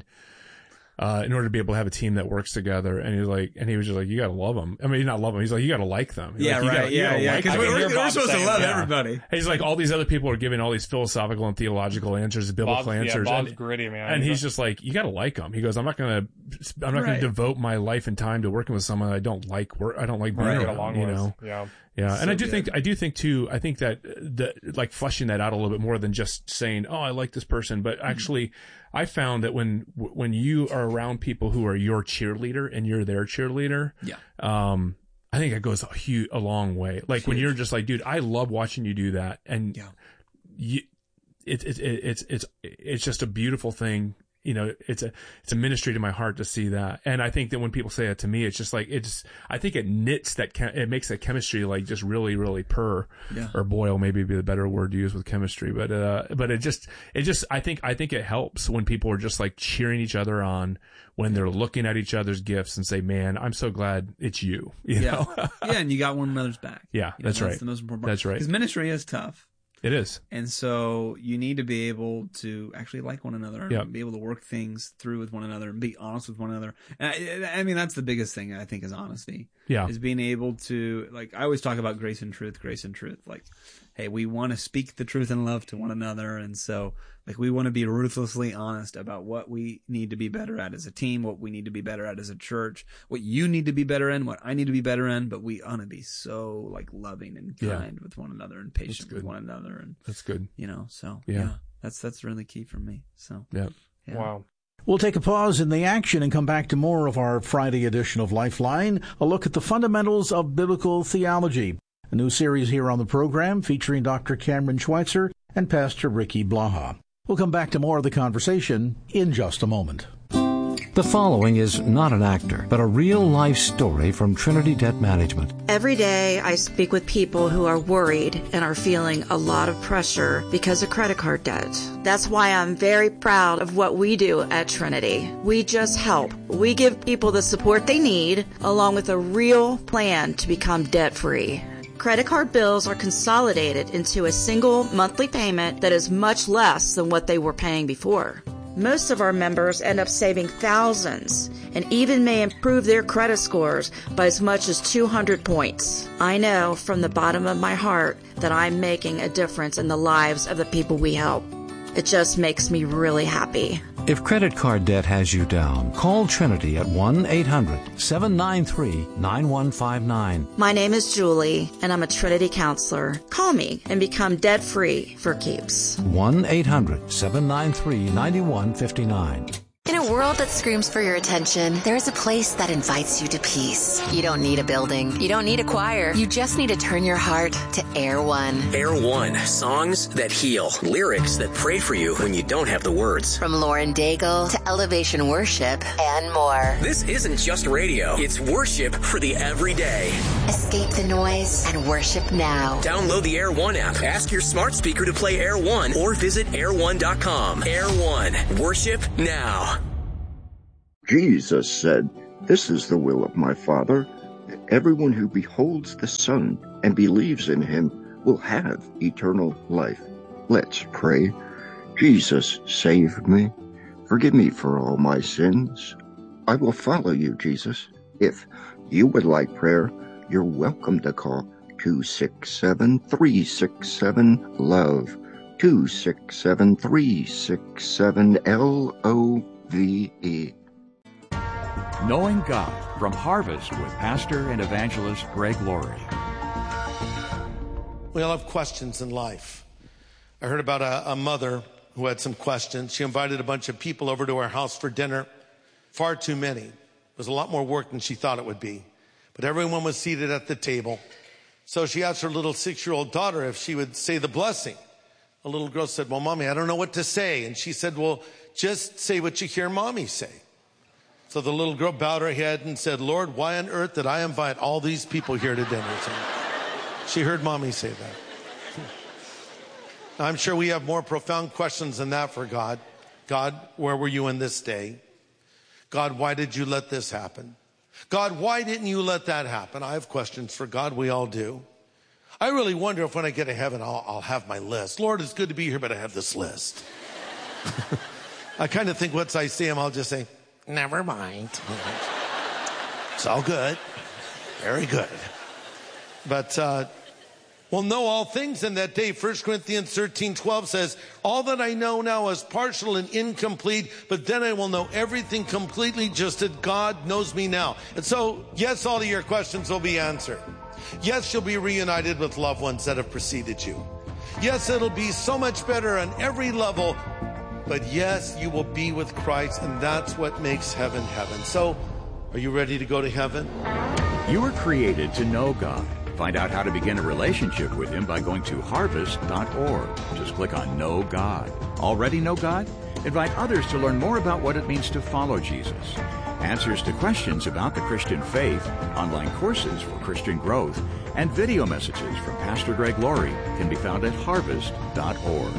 Speaker 7: uh, in order to be able to have a team that works together?" And he was like, and he was just like, "You got to love them." I mean, not love them. He's like, "You got to like them." He's
Speaker 6: yeah,
Speaker 7: like, you
Speaker 6: right.
Speaker 7: gotta, you
Speaker 6: yeah,
Speaker 7: gotta
Speaker 6: yeah.
Speaker 7: Like
Speaker 6: Because we're, we're, we're supposed to love
Speaker 7: yeah.
Speaker 6: everybody.
Speaker 7: He's like, all these other people are giving all these philosophical and theological answers, biblical
Speaker 8: Bob's,
Speaker 7: answers.
Speaker 8: Yeah, Bob's
Speaker 7: and,
Speaker 8: gritty, man.
Speaker 7: And he's just like, you got to like them. He goes, I'm not gonna, I'm not
Speaker 6: Right.
Speaker 7: gonna devote my life and time to working with someone I don't like. Work, I don't like being
Speaker 8: Right.
Speaker 7: around.
Speaker 8: Along
Speaker 7: You
Speaker 8: with.
Speaker 7: know.
Speaker 8: Yeah.
Speaker 7: Yeah,
Speaker 6: So
Speaker 7: and I do
Speaker 6: good.
Speaker 7: think I do think too. I think that the like fleshing that out a little bit more than just saying, "Oh, I like this person," but actually, I found that when when you are around people who are your cheerleader and you're their cheerleader,
Speaker 6: Yeah.
Speaker 7: um, I think it goes a huge, a long way. Like when
Speaker 6: Huge.
Speaker 7: you're just like, "Dude, I love watching you do that," and
Speaker 6: Yeah.
Speaker 7: you, it, it, it, it's it's it's just a beautiful thing. You know, it's a it's a ministry to my heart to see that, and I think that when people say it to me, it's just like it's. I think it knits that chem- it makes that chemistry like just really really purr
Speaker 6: Yeah.
Speaker 7: or boil, maybe be the better word to use with chemistry, but uh, but it just it just I think I think it helps when people are just like cheering each other on when they're looking at each other's gifts and say, "Man, I'm so glad it's you." You
Speaker 6: Yeah.
Speaker 7: know?
Speaker 6: Yeah, and you got one another's back.
Speaker 7: Yeah,
Speaker 6: You know,
Speaker 7: that's right.
Speaker 6: That's the most important part.
Speaker 7: That's right.
Speaker 6: Because ministry is tough.
Speaker 7: It is.
Speaker 6: And so you need to be able to actually like one another and
Speaker 7: Yeah.
Speaker 6: be able to work things through with one another and be honest with one another. And I, I mean, that's the biggest thing I think is honesty.
Speaker 7: Yeah.
Speaker 6: Is being able to, like, I always talk about grace and truth, grace and truth. Like, hey, we want to speak the truth and love to one another. And so, like, we want to be ruthlessly honest about what we need to be better at as a team, what we need to be better at as a church, what you need to be better in, what I need to be better in. But we want to be so, like, loving and
Speaker 7: Yeah.
Speaker 6: kind with one another and patient with one another. And
Speaker 7: That's good.
Speaker 6: you know, so
Speaker 7: Yeah.
Speaker 6: yeah, that's that's really key for me. So
Speaker 7: Yeah.
Speaker 6: yeah.
Speaker 8: Wow.
Speaker 5: We'll take a pause in the action and come back to more of our Friday edition of Lifeline, a look at the fundamentals of biblical theology, a new series here on the program featuring Doctor Cameron Schweitzer and Pastor Ricky Blaha. We'll come back to more of the conversation in just a moment.
Speaker 12: The following is not an actor, but a real-life story from Trinity Debt Management.
Speaker 13: Every day I speak with people who are worried and are feeling a lot of pressure because of credit card debt. That's why I'm very proud of what we do at Trinity. We just help. We give people the support they need, along with a real plan to become debt-free. Credit card bills are consolidated into a single monthly payment that is much less than what they were paying before. Most of our members end up saving thousands and even may improve their credit scores by as much as two hundred points. I know from the bottom of my heart that I'm making a difference in the lives of the people we help. It just makes me really happy.
Speaker 12: If credit card debt has you down, call Trinity at one eight hundred seven nine three nine one five nine.
Speaker 13: My name is Julie, and I'm a Trinity counselor. Call me and become debt-free for keeps.
Speaker 12: one eight hundred seven nine three nine one five nine.
Speaker 21: In a world that screams for your attention, there is a place that invites you to peace. You don't need a building. You don't need a choir. You just need to turn your heart to Air One.
Speaker 22: Air One. Songs that heal. Lyrics that pray for you when you don't have the words.
Speaker 21: From Lauren Daigle to Elevation Worship and more.
Speaker 22: This isn't just radio. It's worship for the everyday.
Speaker 21: Escape the noise and worship now.
Speaker 22: Download the Air One app. Ask your smart speaker to play Air One or visit air one dot com. Air One. Worship now.
Speaker 23: Jesus said, "This is the will of my Father, that everyone who beholds the Son and believes in him will have eternal life." Let's pray. Jesus, save me. Forgive me for all my sins. I will follow you, Jesus. If you would like prayer, you're welcome to call two six seven, three six seven, LOVE, two six seven, three six seven, L O V E.
Speaker 2: Knowing God from Harvest with Pastor and Evangelist Greg Laurie.
Speaker 3: We all have questions in life. I heard about a, a mother who had some questions. She invited a bunch of people over to her house for dinner. Far too many. It was a lot more work than she thought it would be. But everyone was seated at the table. So she asked her little six-year-old daughter if she would say the blessing. The little girl said, "Well, Mommy, I don't know what to say." And she said, "Well, just say what you hear Mommy say." So the little girl bowed her head and said, "Lord, why on earth did I invite all these people here to dinner?" So she heard Mommy say that. I'm sure we have more profound questions than that for God. God, where were you in this day? God, why did you let this happen? God, why didn't you let that happen? I have questions for God. We all do. I really wonder if when I get to heaven, I'll, I'll have my list. Lord, it's good to be here, but I have this list. I kind of think once I see him, I'll just say, "Never mind. It's all good. Very good." But uh, we'll know all things in that day. First Corinthians thirteen twelve says, "All that I know now is partial and incomplete, but then I will know everything completely just as God knows me now." And so, yes, all of your questions will be answered. Yes, you'll be reunited with loved ones that have preceded you. Yes, it'll be so much better on every level. But yes, you will be with Christ, and that's what makes heaven heaven. So, are you ready to go to heaven?
Speaker 2: You were created to know God. Find out how to begin a relationship with Him by going to harvest dot org. Just click on Know God. Already know God? Invite others to learn more about what it means to follow Jesus. Answers to questions about the Christian faith, online courses for Christian growth, and video messages from Pastor Greg Laurie can be found at harvest dot org.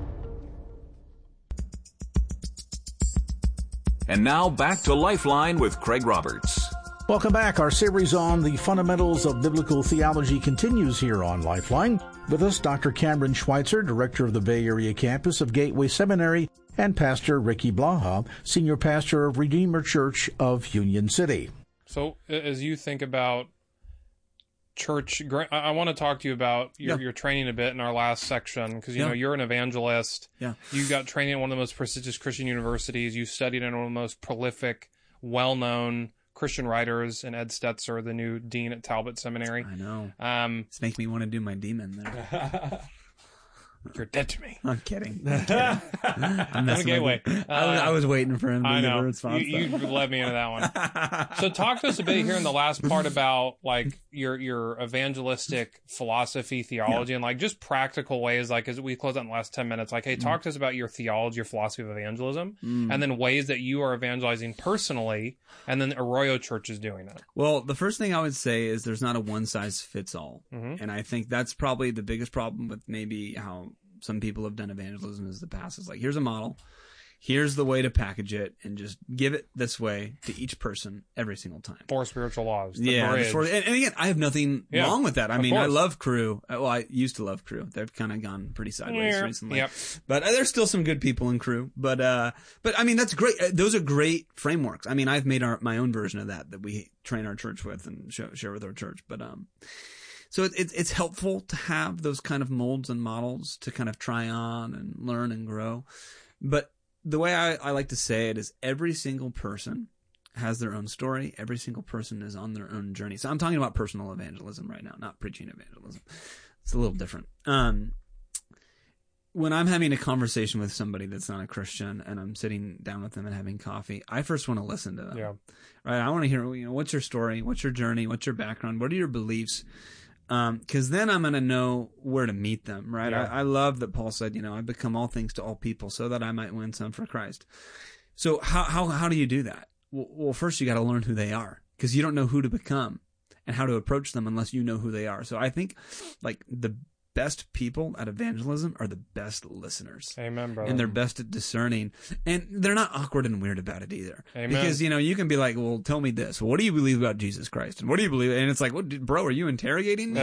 Speaker 4: And now back to Lifeline with Craig Roberts.
Speaker 5: Welcome back. Our series on the fundamentals of biblical theology continues here on Lifeline. With us, Doctor Cameron Schweitzer, director of the Bay Area campus of Gateway Seminary, and Pastor Ricky Blaha, senior pastor of Redeemer Church of Union City.
Speaker 8: So as you think about church, I want to talk to you about your, yeah. your training a bit in our last section, because you yeah. know you're an evangelist.
Speaker 6: Yeah,
Speaker 8: you got training at one of the most prestigious Christian universities. You studied in one of the most prolific, well-known Christian writers, and Ed Stetzer, the new dean at Talbot Seminary.
Speaker 6: I know.
Speaker 8: Um,
Speaker 6: it's making me want to do my demon there.
Speaker 8: You're dead to me.
Speaker 6: I'm kidding. I'm kidding. I'm
Speaker 8: I'm gateway.
Speaker 6: Uh, I, was, I was waiting for him to
Speaker 8: I
Speaker 6: give
Speaker 8: know.
Speaker 6: a response.
Speaker 8: You, you led me into that one. So talk to us a bit here in the last part about like your your evangelistic philosophy, theology, yeah. and like just practical ways. Like as we close out in the last ten minutes, like hey, talk mm. to us about your theology, your philosophy of evangelism, mm. and then ways that you are evangelizing personally, and then Arroyo Church is doing it.
Speaker 6: Well, the first thing I would say is there's not a one size fits all,
Speaker 8: mm-hmm.
Speaker 6: and I think that's probably the biggest problem with maybe how some people have done evangelism in the past. Is like, here's a model. here's the way to package it, and just give it this way to each person every single time.
Speaker 8: Four spiritual laws. The
Speaker 6: yeah,
Speaker 8: bridge.
Speaker 6: four, and, and again, I have nothing
Speaker 8: Yeah,
Speaker 6: wrong with that. I
Speaker 8: of
Speaker 6: mean,
Speaker 8: course.
Speaker 6: I love Crew. Well, I used to love Crew. They've kind of gone pretty sideways
Speaker 8: Yeah,
Speaker 6: recently.
Speaker 8: yep.
Speaker 6: But uh, there's still some good people in Crew. But uh, but I mean, that's great. Uh, Those are great frameworks. I mean, I've made our my own version of that that we train our church with and show, share with our church. But um. So it, it, it's helpful to have those kind of molds and models to kind of try on and learn and grow. But the way I, I like to say it is every single person has their own story. Every single person is on their own journey. So I'm talking about personal evangelism right now, not preaching evangelism. It's a little different. Um, when I'm having a conversation with somebody that's not a Christian and I'm sitting down with them and having coffee, I first want to listen to them.
Speaker 8: Yeah.
Speaker 6: Right? I want to hear, you know, what's your story? What's your journey? What's your background? What are your beliefs? Um, cause then I'm going to know where to meet them, right?
Speaker 8: Yeah.
Speaker 6: I, I love that Paul said, you know, I've become all things to all people so that I might win some for Christ. So how, how, how do you do that? Well, well first you got to learn who they are, cause you don't know who to become and how to approach them unless you know who they are. So I think like the best people at evangelism are the best listeners.
Speaker 8: Amen, brother.
Speaker 6: And they're best at discerning. And they're not awkward and weird about it either.
Speaker 8: Amen.
Speaker 6: Because, you know, you can be like, well, tell me this. Well, what do you believe about Jesus Christ? And what do you believe? And it's like, what, bro, are you interrogating me?